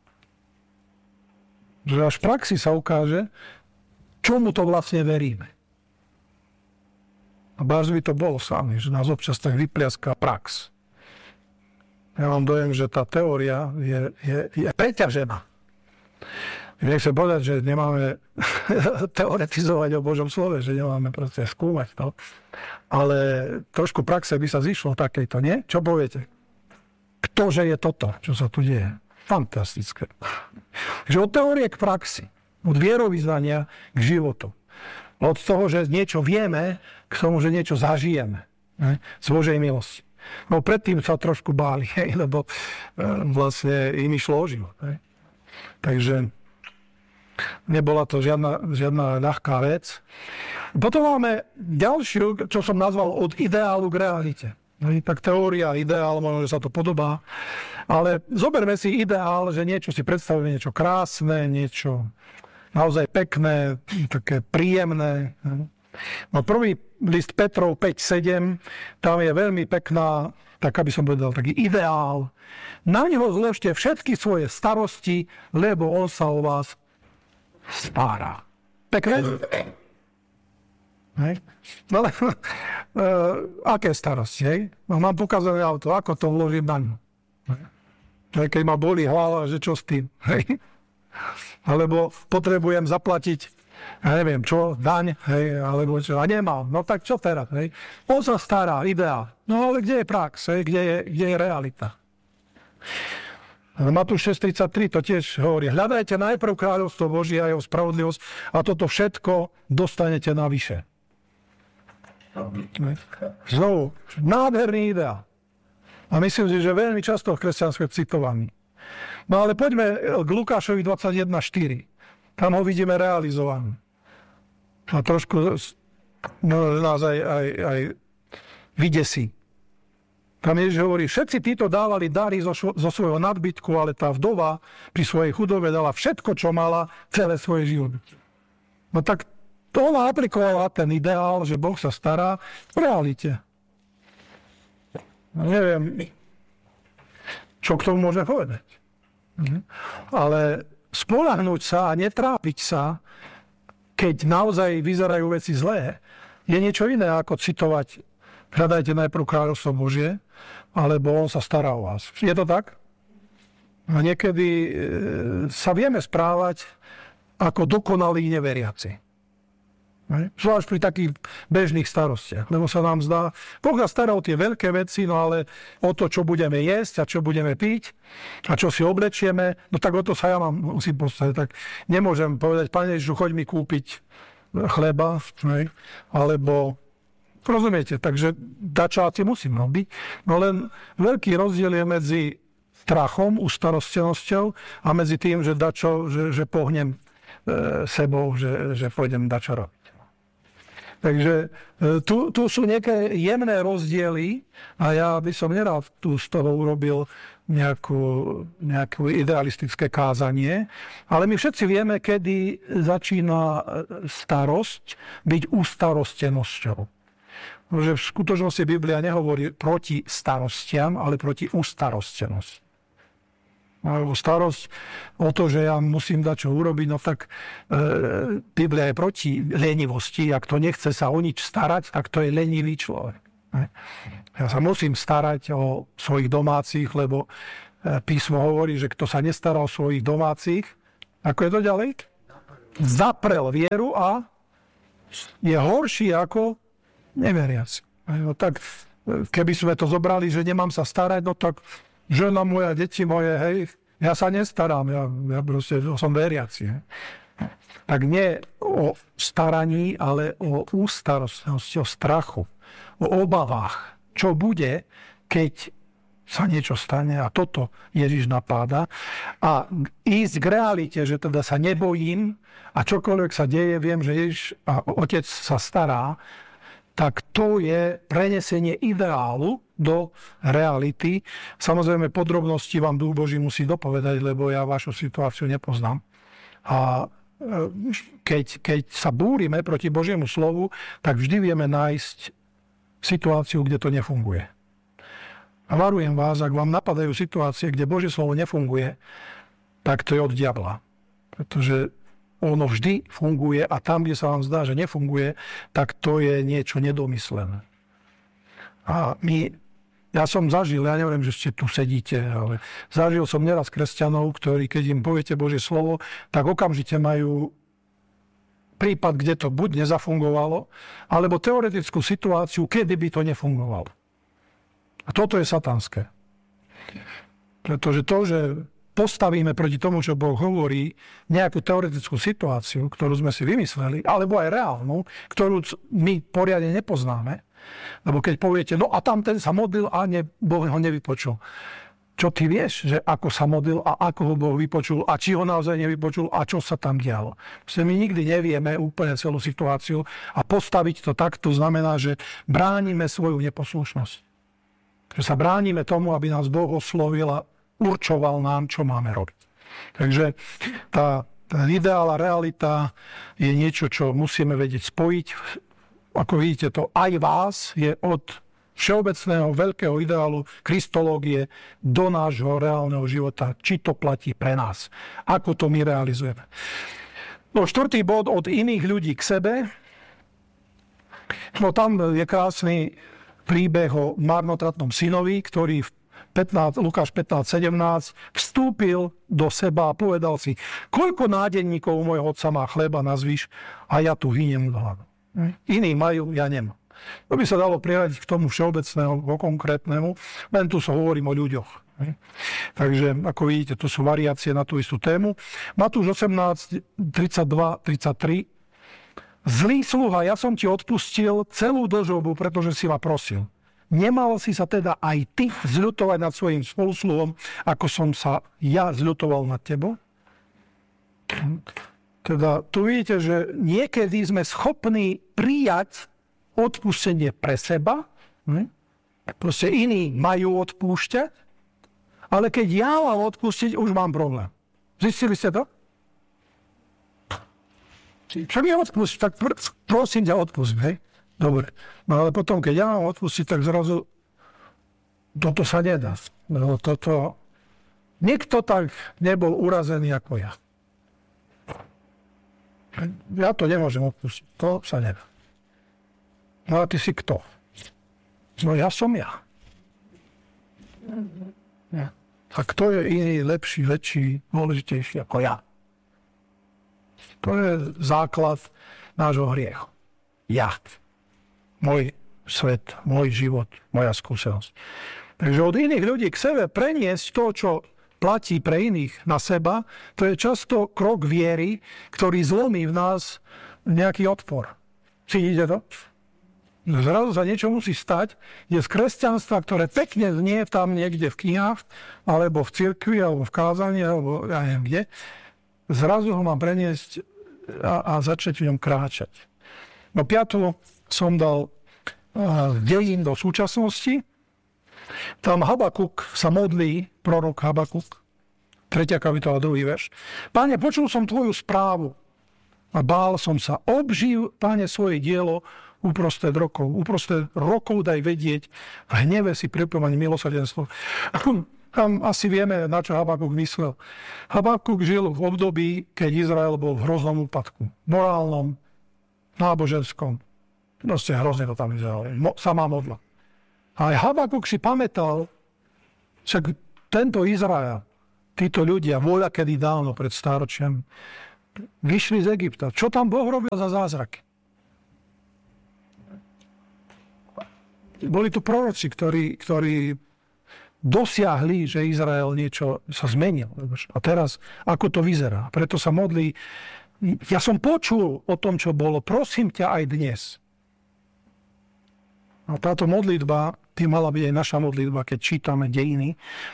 Že až v praxi sa ukáže, čomu to vlastne veríme. A báž by to bolo sami, že nás občas tak vypliaská prax. Ja mám dojem, že tá teória je, je, je preťažená. Nechcem povedať, že nemáme teoretizovať o Božom slove, že nemáme proste skúmať to. Ale trošku praxe by sa zišlo takejto, nie? Čo poviete? Ktože je toto, čo sa tu deje? Fantastické. Takže od teórie k praxi. Od vierovyznania k životu. Od toho, že niečo vieme, k tomu, že niečo zažijeme. Ne? Z Božej milosti. No predtým sa trošku báli, hej, lebo e, vlastne im išlo o život. Hej. Takže nebola to žiadna, žiadna ľahká vec. Potom máme ďalšiu, čo som nazval od ideálu k realite. Hej, tak teória, ideál, možno, že sa to podobá. Ale zoberme si ideál, že niečo si predstavíme, niečo krásne, niečo naozaj pekné, také príjemné. No prvý list Petrov päť sedem, tam je veľmi pekná, tak aby som povedal, taký ideál. Na neho zležte všetky svoje starosti, lebo on sa o vás stará. Pekné? Hej? No ale, uh, aké starosti, hej? No, mám pokazané auto, ako to vložím na ňu. Keď ma bolí hlava, že čo s tým, hej? Alebo potrebujem zaplatiť, ja neviem čo, daň, hej, alebo čo, a nemám, no tak čo teraz, hej? On sa stará, ideál. No ale kde je prax, hej? Kde je, kde je realita? Matúš šesť tridsaťtri to tiež hovorí, hľadajte najprv kráľovstvo Božie a jeho spravodlivosť a toto všetko dostanete navyše. Znovu, nádherný ideál. A myslím si, že veľmi často v kresťanstve citovaný. No ale poďme k Lukášovi dvadsaťjeden štyri. Tam ho vidíme realizovaný. A trošku no, nás aj, aj, aj vydesí. Tam Ježiš hovorí, všetci títo dávali dary zo, zo svojho nadbytku, ale tá vdova pri svojej chudobe dala všetko, čo mala, celé svoje životy. No tak to ona aplikovala ten ideál, že Boh sa stará v realite. No, neviem, čo k tomu môžeme povedať. Mhm. Ale spoľahnúť sa a netrápiť sa, keď naozaj vyzerajú veci zlé, je niečo iné ako citovať hľadajte najprv kráľovstvo Božie, alebo on sa stará o vás. Je to tak? A niekedy sa vieme správať ako dokonalí neveriaci. Zvlášť pri takých bežných starostiach. Lebo sa nám zdá, Boh nás stará o tie veľké veci, no ale o to, čo budeme jesť a čo budeme piť a čo si oblečieme, no tak o to sa ja mám musím postaviť. Tak nemôžem povedať, Pane Ježišu, choď mi kúpiť chleba, ne? Alebo rozumiete, takže dačáci musím robiť. No len veľký rozdiel je medzi strachom, ustarostenosťou a medzi tým, že, dačo, že, že pohnem e, sebou, že, že pôjdem dačo robiť. Takže e, tu, tu sú nejaké jemné rozdiely a ja by som nerád tu z toho urobil nejakú, nejakú idealistické kázanie, ale my všetci vieme, kedy začína starosť byť ustarostenosťou. Že v skutočnosti Biblia nehovorí proti starostiam, ale proti ustarostenosti. Alebo starosť o to, že ja musím dať čo urobiť, no tak e, Biblia je proti lenivosti. Ak to nechce sa o nič starať, tak to je lenivý človek. Ja sa musím starať o svojich domácich, lebo e, písmo hovorí, že kto sa nestará o svojich domácich, ako je to ďalej? Zaprel vieru a je horší ako neveriaci. No tak, keby sme to zobrali, že nemám sa starať, no tak žena moja, deti moje, hej, ja sa nestarám, ja, ja proste som veriaci. Hej. Tak nie o staraní, ale o ústarostnosti, o strachu, o obavách. Čo bude, keď sa niečo stane a toto Ježiš napáda. A ísť k realite, že teda sa nebojím a čokoľvek sa deje, viem, že Ježiš a Otec sa stará, tak to je prenesenie ideálu do reality. Samozrejme, podrobnosti vám Duch Boží musí dopovedať, lebo ja vašu situáciu nepoznám. A keď, keď sa búrime proti Božiemu slovu, tak vždy vieme nájsť situáciu, kde to nefunguje. A varujem vás, ak vám napadajú situácie, kde Božie slovo nefunguje, tak to je od diabla. Pretože ono vždy funguje a tam, kde sa vám zdá, že nefunguje, tak to je niečo nedomyslené. A my, ja som zažil, ja neviem, že ste tu sedíte, ale zažil som neraz kresťanov, ktorí, keď im poviete Božie slovo, tak okamžite majú prípad, kde to buď nezafungovalo, alebo teoretickú situáciu, kedy by to nefungovalo. A toto je satanské. Pretože to, že postavíme proti tomu, čo Boh hovorí, nejakú teoretickú situáciu, ktorú sme si vymysleli, alebo aj reálnu, ktorú my poriadne nepoznáme, lebo keď poviete, no a tam ten sa modlil a ne, Boh ho nevypočul. Čo ty vieš, že ako sa modlil a ako ho Boh vypočul a či ho naozaj nevypočul a čo sa tam dialo. Proste my nikdy nevieme úplne celú situáciu a postaviť to takto znamená, že bránime svoju neposlušnosť. Že sa bránime tomu, aby nás Boh oslovil a určoval nám, čo máme robiť. Takže tá, tá ideálna realita je niečo, čo musíme vedieť spojiť. Ako vidíte, to aj vás je od všeobecného veľkého ideálu kristológie do nášho reálneho života, či to platí pre nás. Ako to my realizujeme. No, štvrtý bod od iných ľudí k sebe. No, tam je krásny príbeh o marnotratnom synovi, ktorý v pätnásť, Lukáš pätnásť sedemnásť vstúpil do seba a povedal si, koľko nádenníkov u môjho otca má chleba, nazvíš, a ja tu hyniem hladu. Iní majú, ja nemám. To by sa dalo priradiť k tomu všeobecnému, konkrétnemu, len tu sa hovorím o ľuďoch. Takže, ako vidíte, to sú variácie na tú istú tému. Matúš osemnásť, tridsaťdva tridsaťtri. Zlý sluha, ja som ti odpustil celú dlžobu, pretože si ma prosil. Nemal si sa teda aj ty zľutovať nad svojím spolusluhom, ako som sa ja zľutoval nad tebou? Teda tu vidíte, že niekedy sme schopní prijať odpustenie pre seba. Proste iní majú odpúšťať, ale keď ja mám odpustiť, už mám problém. Zistili ste to? Čo mi odpustí, tak pr- prosím ťa odpustím, hej? Dobre. No ale potom, keď ja mám odpustiť, tak zrazu toto sa nedá. No, toto... Nikto tak nebol urazený ako ja. Ja to nemôžem odpustiť. To sa nedá. No a ty si kto? No ja som ja. ja. A kto je iný, lepší, väčší, dôležitejší ako ja? To je základ nášho hriechu. Ja. Môj svet, môj život, moja skúsenosť. Takže od iných ľudí k sebe preniesť to, čo platí pre iných na seba, to je často krok viery, ktorý zlomí v nás nejaký odpor. Cítite to? Zrazu sa niečo musí stať, je z kresťanstva, ktoré pekne znie tam niekde v knihách, alebo v cirkvi, alebo v kázaní, alebo ja neviem kde. Zrazu ho mám preniesť a, a začať v ňom kráčať. No piatu som dal uh, dejín do súčasnosti. Tam Habakuk sa modlí, prorok Habakuk, tretia kapitola, druhý verš. Páne, počul som tvoju správu a bál som sa. Obživ, Páne, svoje dielo uprostred rokov. Uprostred rokov daj vedieť, v hneve si pripomani milosrdenstvo. Tam asi vieme, na čo Habakuk myslel. Habakuk žil v období, keď Izrael bol v hroznom úpadku. Morálnom, náboženskom. Proste hrozne to tam vyzeralo. Mo, samá modla. A aj Habakuk si pamätal, že tento Izrael, títo ľudia, voľa kedy dávno pred stáročiem, vyšli z Egypta. Čo tam Boh robil za zázraky? Boli tu proroci, ktorí, ktorí dosiahli, že Izrael niečo sa zmenil. A teraz, ako to vyzerá? Preto sa modlí. Ja som počul o tom, čo bolo. Prosím ťa aj dnes. A táto modlitba, by mala byť aj naša modlitba, keď čítame dejiny.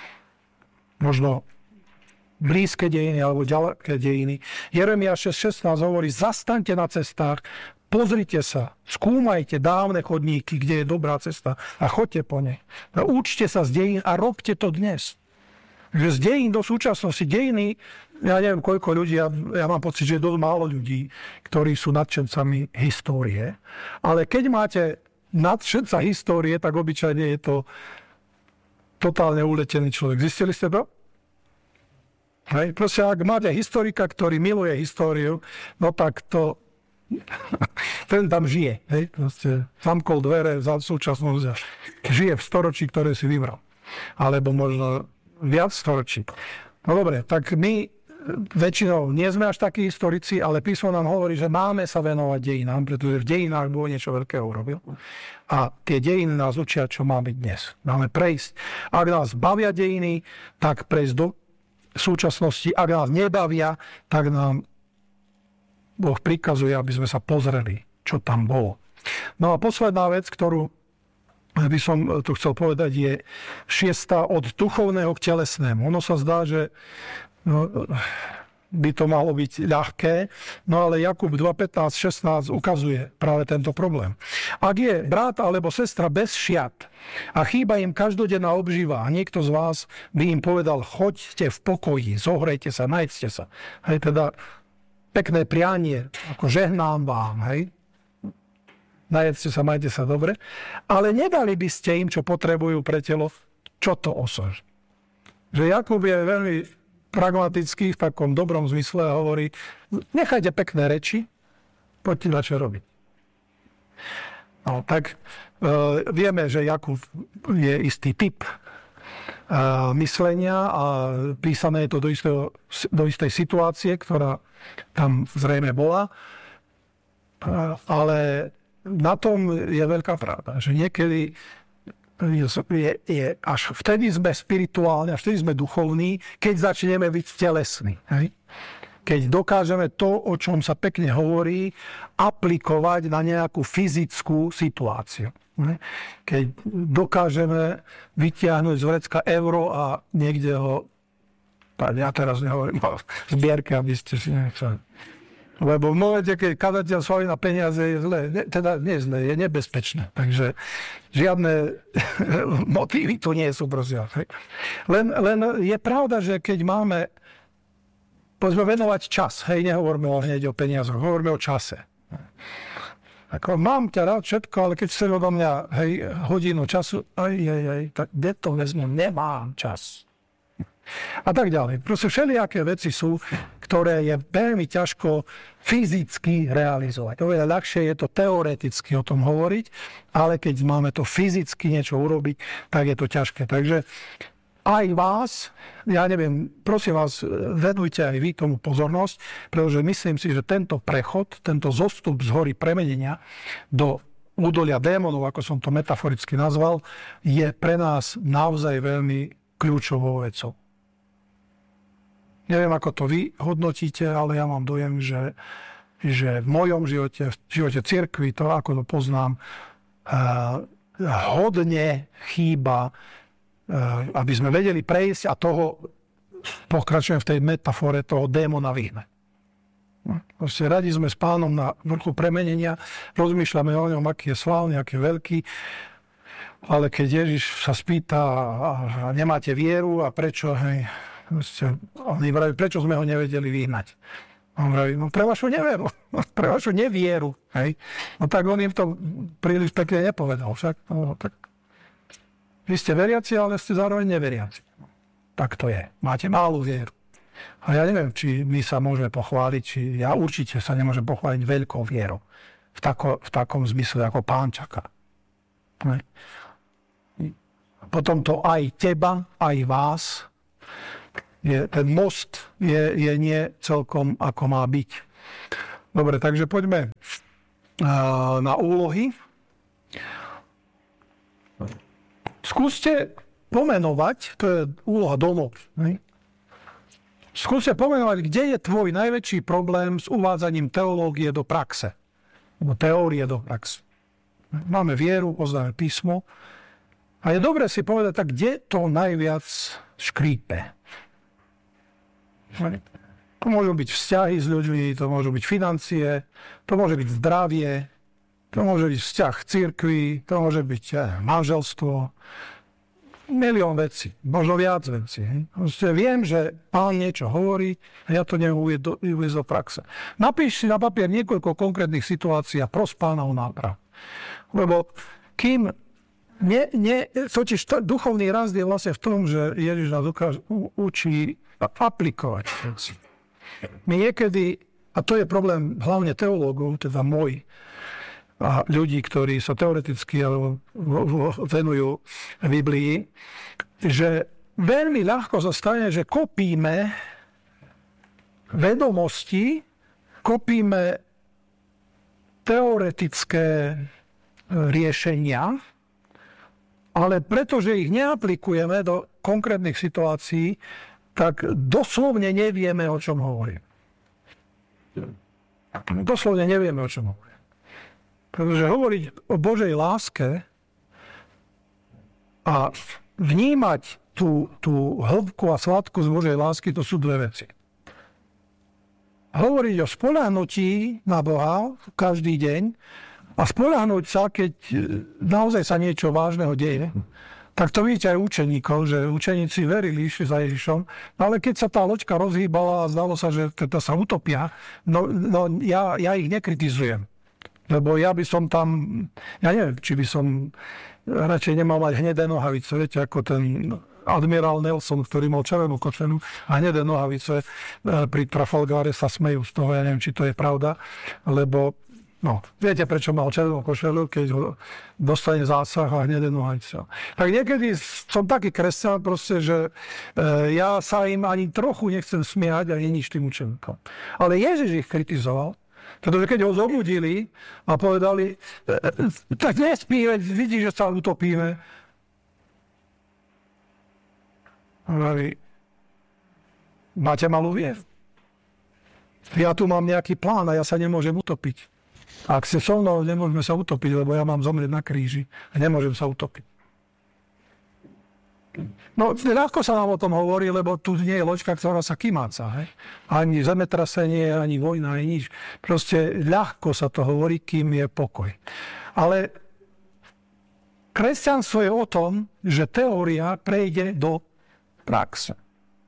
Možno blízke dejiny alebo ďaleké dejiny. Jeremiáš šesť šestnásť hovorí, zastaňte na cestách, pozrite sa, skúmajte dávne chodníky, kde je dobrá cesta a choďte po nej. A učte sa z dejín a robte to dnes. Že z dejín do súčasnosti, dejiny, ja neviem koľko ľudí, ja, ja mám pocit, že je dosť málo ľudí, ktorí sú nadšencami histórie, ale keď máte nadšenca histórie, tak obyčajne je to totálne uletený človek. Zistili ste to? Hej, proste, ak máte historika, ktorý miluje históriu, no tak to ten tam žije. Hej, proste zamkol dvere za súčasnosť a žije v storočí, ktoré si vybral. Alebo možno viac storočí. No dobre, tak my väčšinou nie sme až takí historici, ale písmo nám hovorí, že máme sa venovať dejinám, pretože v dejinách Boh niečo veľkého urobil. A tie dejiny nás učia, čo máme dnes. Máme prejsť. Ak nás bavia dejiny, tak prejsť do súčasnosti. Ak nás nebavia, tak nám Boh prikazuje, aby sme sa pozreli, čo tam bolo. No a posledná vec, ktorú by som tu chcel povedať, je šiesta od duchovného k telesnému. Ono sa zdá, že no, by to malo byť ľahké, no ale Jakub dva pätnásť šestnásť ukazuje práve tento problém. Ak je brat alebo sestra bez šiat a chýba im každodenná obživa a niekto z vás by im povedal, choďte v pokoji, zohrejte sa, najedzte sa. Hej, teda pekné prianie, ako žehnám vám, hej. Najedzte sa, majte sa dobre. Ale nedali by ste im, čo potrebujú pre telo, čo to osož. Že Jakub je veľmi pragmatický v takom dobrom zmysle a hovorí, nechajte pekné reči, poďte na čo robiť. No, tak e, vieme, že Jakub je istý typ e, myslenia a písané je to do, istého, do istej situácie, ktorá tam zrejme bola. E, ale na tom je veľká pravda, že niekedy je, je, až vtedy sme spirituálni, až vtedy sme duchovní, keď začneme byť telesní. Hej? Keď dokážeme to, o čom sa pekne hovorí, aplikovať na nejakú fyzickú situáciu. Hej? Keď dokážeme vytiahnuť z vrecka euro a niekde ho, ja teraz nehovorím o zbierke, aby ste si nechceli. Lebo v momente, keď kazateľ svalí na peniaze, je zlé. Ne, teda nie zlé, je nebezpečné. Takže žiadne motívy tu nie sú, prosím. Len, len je pravda, že keď máme poďme venovať čas, hej, nehovoríme o hneď o peniazoch, hovoríme o čase. Ako, mám ťa rád všetko, ale keď chcem odo mňa, hej, hodinu času, aj, aj, aj, tak kde to vezmem? Nemám čas. A tak ďalej. Proste všelijaké veci sú, ktoré je veľmi ťažko fyzicky realizovať. Oveľa ľahšie je to teoreticky o tom hovoriť, ale keď máme to fyzicky niečo urobiť, tak je to ťažké. Takže aj vás, ja neviem, prosím vás, venujte aj vy tomu pozornosť, pretože myslím si, že tento prechod, tento zostup z hory premenenia do údolia démonov, ako som to metaforicky nazval, je pre nás naozaj veľmi kľúčovou vecou. Neviem, ako to vy hodnotíte, ale ja mám dojem, že, že v mojom živote, v živote cirkvi, to ako to poznám, hodne chýba, aby sme vedeli prejsť a toho, pokračujem v tej metafore, toho démona vyhnať. Proste radi sme s Pánom na vrchu premenenia, rozmýšľame o ňom, aký je slávny, aký je veľký, ale keď Ježiš sa spýta a, a nemáte vieru a prečo, hej, proste, on im vraví, prečo sme ho nevedeli vyhnať. On vraví, no pre vašu neveru, pre vašu nevieru, hej. No tak on im to príliš pekne nepovedal, však, no tak vy ste veriaci, ale ste zároveň neveriaci. Tak to je. Máte málu vieru. A ja neviem, či my sa môžeme pochváliť, či ja určite sa nemôžem pochváliť veľkou vierou. V, tako, v takom zmysle, ako Pán čaká. Ne? Potom to aj teba, aj vás, je, ten most je, je nie celkom ako má byť. Dobre, takže poďme uh, na úlohy. Skúste pomenovať, to je úloha domov, ne? Skúste pomenovať, kde je tvoj najväčší problém s uvádzaním teológie do praxe. Alebo teórie do praxe. Máme vieru, poznáme písmo. A je dobre si povedať, tak kde to najviac škrípe. To môžu byť vzťahy s ľuďmi, to môžu byť financie, to môže byť zdravie, to môže byť vzťah k cirkvi, to môže byť manželstvo, milión vecí, možno viac vecí. Proste viem, že Pán niečo hovorí a ja to neviem uviesť do praxe. Napíš si na papier niekoľko konkrétnych situácií a pros Pána o nápravu. Lebo kým ne, ne, totiž to, duchovný rast je vlastne v tom, že Ježiš nás dokáže, u, učí aplikovať. My niekedy, a to je problém hlavne teológov, teda môj, a ľudí, ktorí sa teoreticky venujú Biblii, že veľmi ľahko sa stane, že kopíme vedomosti, kopíme teoretické riešenia, ale pretože ich neaplikujeme do konkrétnych situácií, tak doslovne nevieme, o čom hovorím. Doslovne nevieme, o čom hovorím. Pretože hovoriť o Božej láske a vnímať tú, tú hĺbku a sladkosť Božej lásky, to sú dve veci. Hovoriť o spoľahnutí na Boha každý deň a spoľahnúť sa, keď naozaj sa niečo vážneho deje, tak to vidíte aj učeníkov, že učeníci verili, išli za Ježišom, ale keď sa tá loďka rozhýbala a zdalo sa, že teda sa utopia, no, no ja, ja ich nekritizujem. Lebo ja by som tam, ja neviem, či by som radšej nemal mať hnedé nohavice, viete, ako ten admirál Nelson, ktorý mal červenú košelu a hnedé nohavice pri Trafalgare sa smejú z toho, ja neviem, či to je pravda, lebo, no, viete, prečo mal červenú košelu, keď ho dostane zásah a hnedé nohavice. Tak niekedy som taký kresťan, proste, že e, ja sa im ani trochu nechcem smiať a nie nič tým učeníkom. Ale Ježiš ich kritizoval. Pretože keď ho zobudili a povedali, tak nespí, vidíš, že sa utopíme. Hovorí, máte malú vieru. Ja tu mám nejaký plán a ja sa nemôžem utopiť. A ak ste so mnou, nemôžeme sa utopiť, lebo ja mám zomrieť na kríži a nemôžem sa utopiť. No, ľahko sa nám o tom hovorí, lebo tu nie je loďka, ktorá sa kymáca. Hej? Ani zemetrasenie, ani vojna, ani nič. Proste ľahko sa to hovorí, kým je pokoj. Ale kresťanstvo je o tom, že teória prejde do praxe.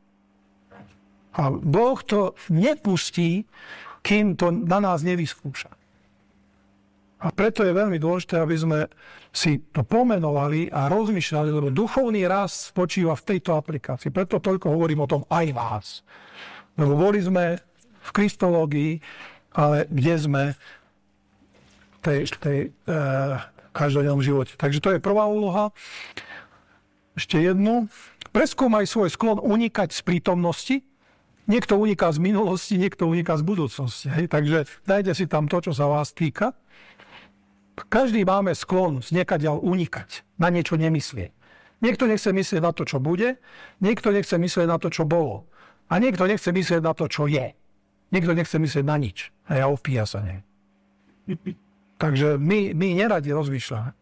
A Boh to nepustí, kým to na nás nevyskúša. A preto je veľmi dôležité, aby sme si to pomenovali a rozmýšľali, lebo duchovný rast spočíva v tejto aplikácii. Preto toľko hovorím o tom aj vás. Lebo boli sme v kristológii, ale kde sme v tej, tej uh, každodennom živote. Takže to je prvá úloha. Ešte jednu. Preskúmaj svoj sklon unikať z prítomnosti. Niekto uniká z minulosti, niekto uniká z budúcnosti. Hej? Takže dajte si tam to, čo sa vás týka. Každý máme sklon z niekaďaľ unikať, na niečo nemyslieť. Niekto nechce myslieť na to, čo bude, niekto nechce myslieť na to, čo bolo. A niekto nechce myslieť na to, čo je. Niekto nechce myslieť na nič. A ja opíja sa nie. Takže my, my neradi rozmýšľame.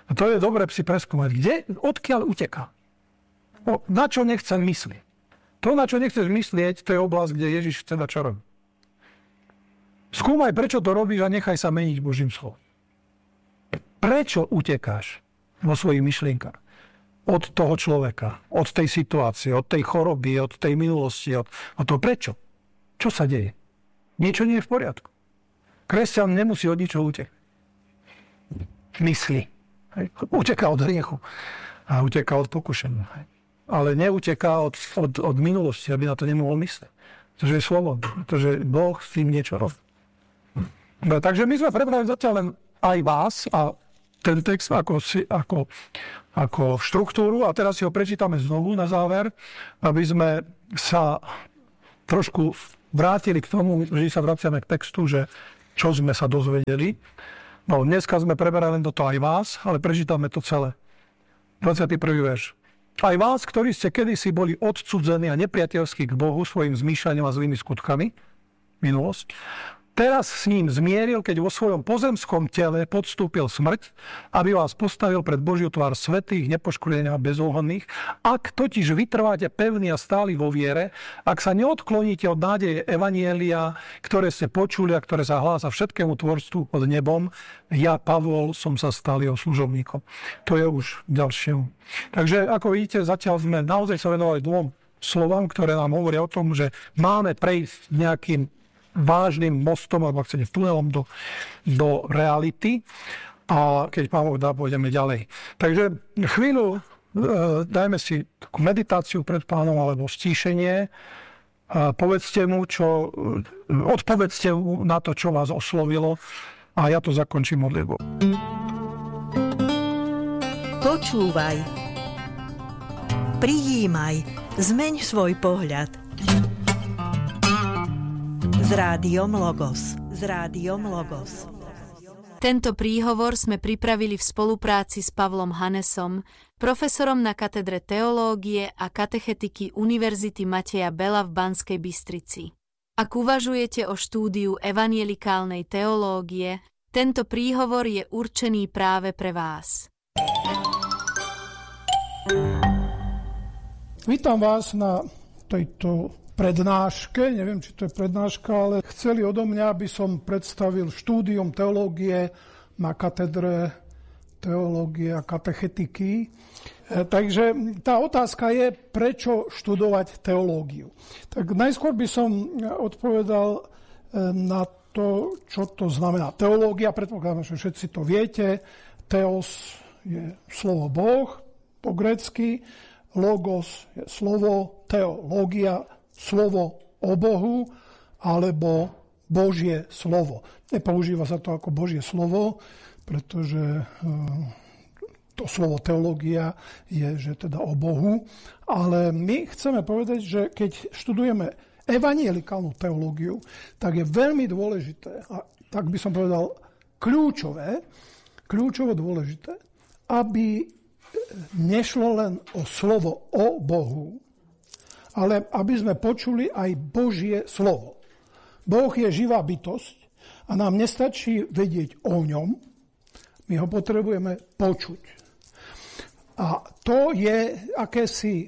A to je dobre si preskúmať. Kde, odkiaľ uteká? O, na čo nechcem myslieť? To, na čo nechceš myslieť, to je oblasť, kde Ježiš chce dať čo robí. Skúmaj, prečo to robíš a nechaj sa meniť Božím slovom. Prečo utekáš vo svojich myšlienkach? Od toho človeka, od tej situácie, od tej choroby, od tej minulosti, od, od toho prečo? Čo sa deje? Niečo nie je v poriadku. Kresťan nemusí od ničoho utekať. Myslí. Uteká od hriechu a uteká od pokušenia. Ale neuteká od, od, od minulosti, aby na to nemohol myslieť. Pretože je slobodný. Pretože Boh s tým niečo robí. No, takže my sme prebrali zatiaľ len aj vás a ten text ako, ako, ako štruktúru a teraz si ho prečítame znovu na záver, aby sme sa trošku vrátili k tomu, že sa vraciame k textu, že čo sme sa dozvedeli. No, dneska sme preberali len toto aj vás, ale prečítame to celé. dvadsiaty prvý verš. Aj vás, ktorí ste kedysi boli odcudzení a nepriateľskí k Bohu svojim zmýšľaním a zlými skutkami, minulosť, teraz s ním zmieril, keď vo svojom pozemskom tele podstúpil smrť, aby vás postavil pred Božiu tvár svätých, nepoškvrnených a bezúhonných. Ak totiž vytrváte pevní a stáli vo viere, ak sa neodkloníte od nádeje evanjelia, ktoré ste počuli a ktoré sa hlása všetkému tvorstvu pod nebom, ja, Pavol, som sa stal jeho služobníkom. To je už ďalšie. Takže, ako vidíte, zatiaľ sme naozaj sa venovali dvom slovám, ktoré nám hovoria o tom, že máme prejsť nejakým vážnym mostom, alebo ak chcete, tunelom do, do reality. A keď Pán Boh dá, pôjdeme ďalej. Takže chvíľu e, dajme si takú meditáciu pred Pánom, alebo stíšenie. A povedzte mu, čo, odpovedzte mu na to, čo vás oslovilo. A ja to zakončím modlitbou. Počúvaj. Prijímaj. Zmeň svoj pohľad. S rádiom Logos. S rádiom Logos. Tento príhovor sme pripravili v spolupráci s Pavlom Hanesom, profesorom na katedre teológie a katechetiky Univerzity Mateja Bela v Banskej Bystrici. Ak uvažujete o štúdiu evanjelikálnej teológie, tento príhovor je určený práve pre vás. Vítam vás na tejto prednáške, neviem, či to je prednáška, ale chceli odo mňa, aby som predstavil štúdium teológie na katedre teológie a katechetiky. Takže tá otázka je, prečo študovať teológiu. Tak najskôr by som odpovedal na to, čo to znamená teológia. Predpokladám, že všetci to viete. Theos je slovo Boh po grécky, logos je slovo, teológia slovo o Bohu, alebo Božie slovo. Nepoužíva sa to ako Božie slovo, pretože to slovo teológia je, že teda o Bohu, ale my chceme povedať, že keď študujeme evanjelikálnu teológiu, tak je veľmi dôležité, a tak by som povedal kľúčové, kľúčovo dôležité, aby nešlo len o slovo o Bohu, ale aby sme počuli aj Božie slovo. Boh je živá bytosť a nám nestačí vedieť o ňom, my ho potrebujeme počuť. A to je akési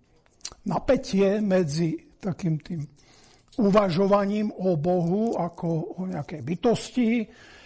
napätie medzi takým tým uvažovaním o Bohu ako o nejakej bytosti.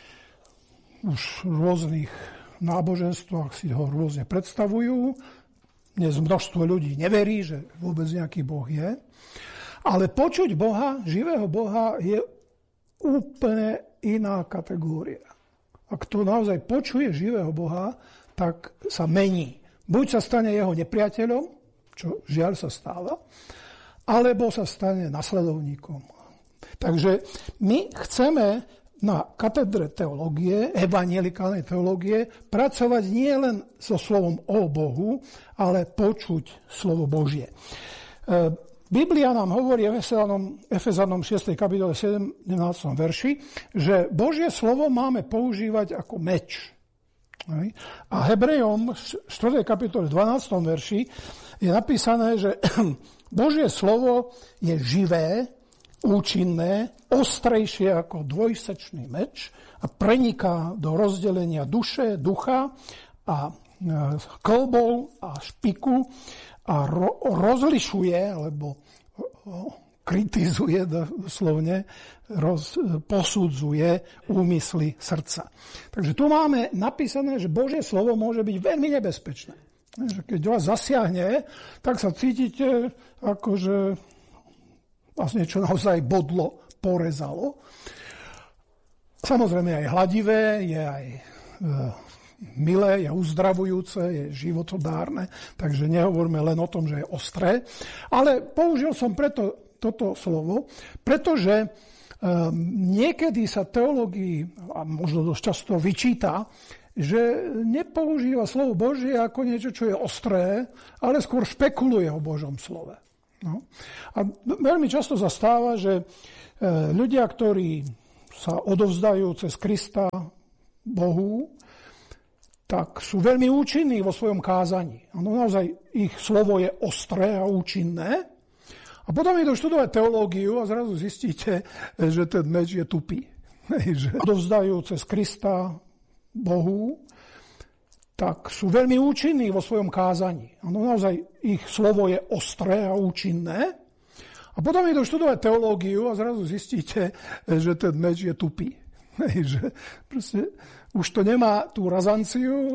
Už v rôznych náboženstvách si ho rôzne predstavujú. Dnes množstvo ľudí neverí, že vôbec nejaký Boh je. Ale počuť Boha, živého Boha, je úplne iná kategória. Ak to naozaj počuje živého Boha, tak sa mení. Buď sa stane jeho nepriateľom, čo žiaľ sa stáva, alebo sa stane nasledovníkom. Takže my chceme na katedre teológie, evanjelikálnej teológie, pracovať nie len so slovom o Bohu, ale počuť slovo Božie. Biblia nám hovorí v Efezanom šiestej kapitole sedemnástom verši, že Božie slovo máme používať ako meč. A Hebrejom štvrtej kapitole dvanástom verši je napísané, že Božie slovo je živé, účinné, ostrejšie ako dvojsečný meč a preniká do rozdelenia duše, ducha a klbov a špiku a ro- rozlišuje, alebo kritizuje doslovne, roz, posudzuje úmysly srdca. Takže tu máme napísané, že Božie slovo môže byť veľmi nebezpečné. Že keď vás zasiahne, tak sa cítite, ako že vás niečo naozaj bodlo, porezalo. Samozrejme aj hladivé, je aj e, milé, je uzdravujúce, je životodárne, takže nehovoríme len o tom, že je ostré. Ale použil som preto toto slovo, pretože e, niekedy sa teológii, a možno dosť často vyčíta, že nepoužíva slovo Božie ako niečo, čo je ostré, ale skôr špekuluje o Božom slove. No. A veľmi často sa stáva, že ľudia, ktorí sa odovzdajú cez Krista Bohu, tak sú veľmi účinní vo svojom kázaní. Ano, naozaj ich slovo je ostré a účinné. A potom idú študovať teológiu a zrazu zistíte, že ten meč je tupý. Že odovzdajú cez Krista Bohu, tak sú veľmi účinní vo svojom kázaní. Ano, naozaj ich slovo je ostré a účinné. A potom idú študovať teológiu a zrazu zistíte, že ten meč je tupý. Že proste už to nemá tú razanciu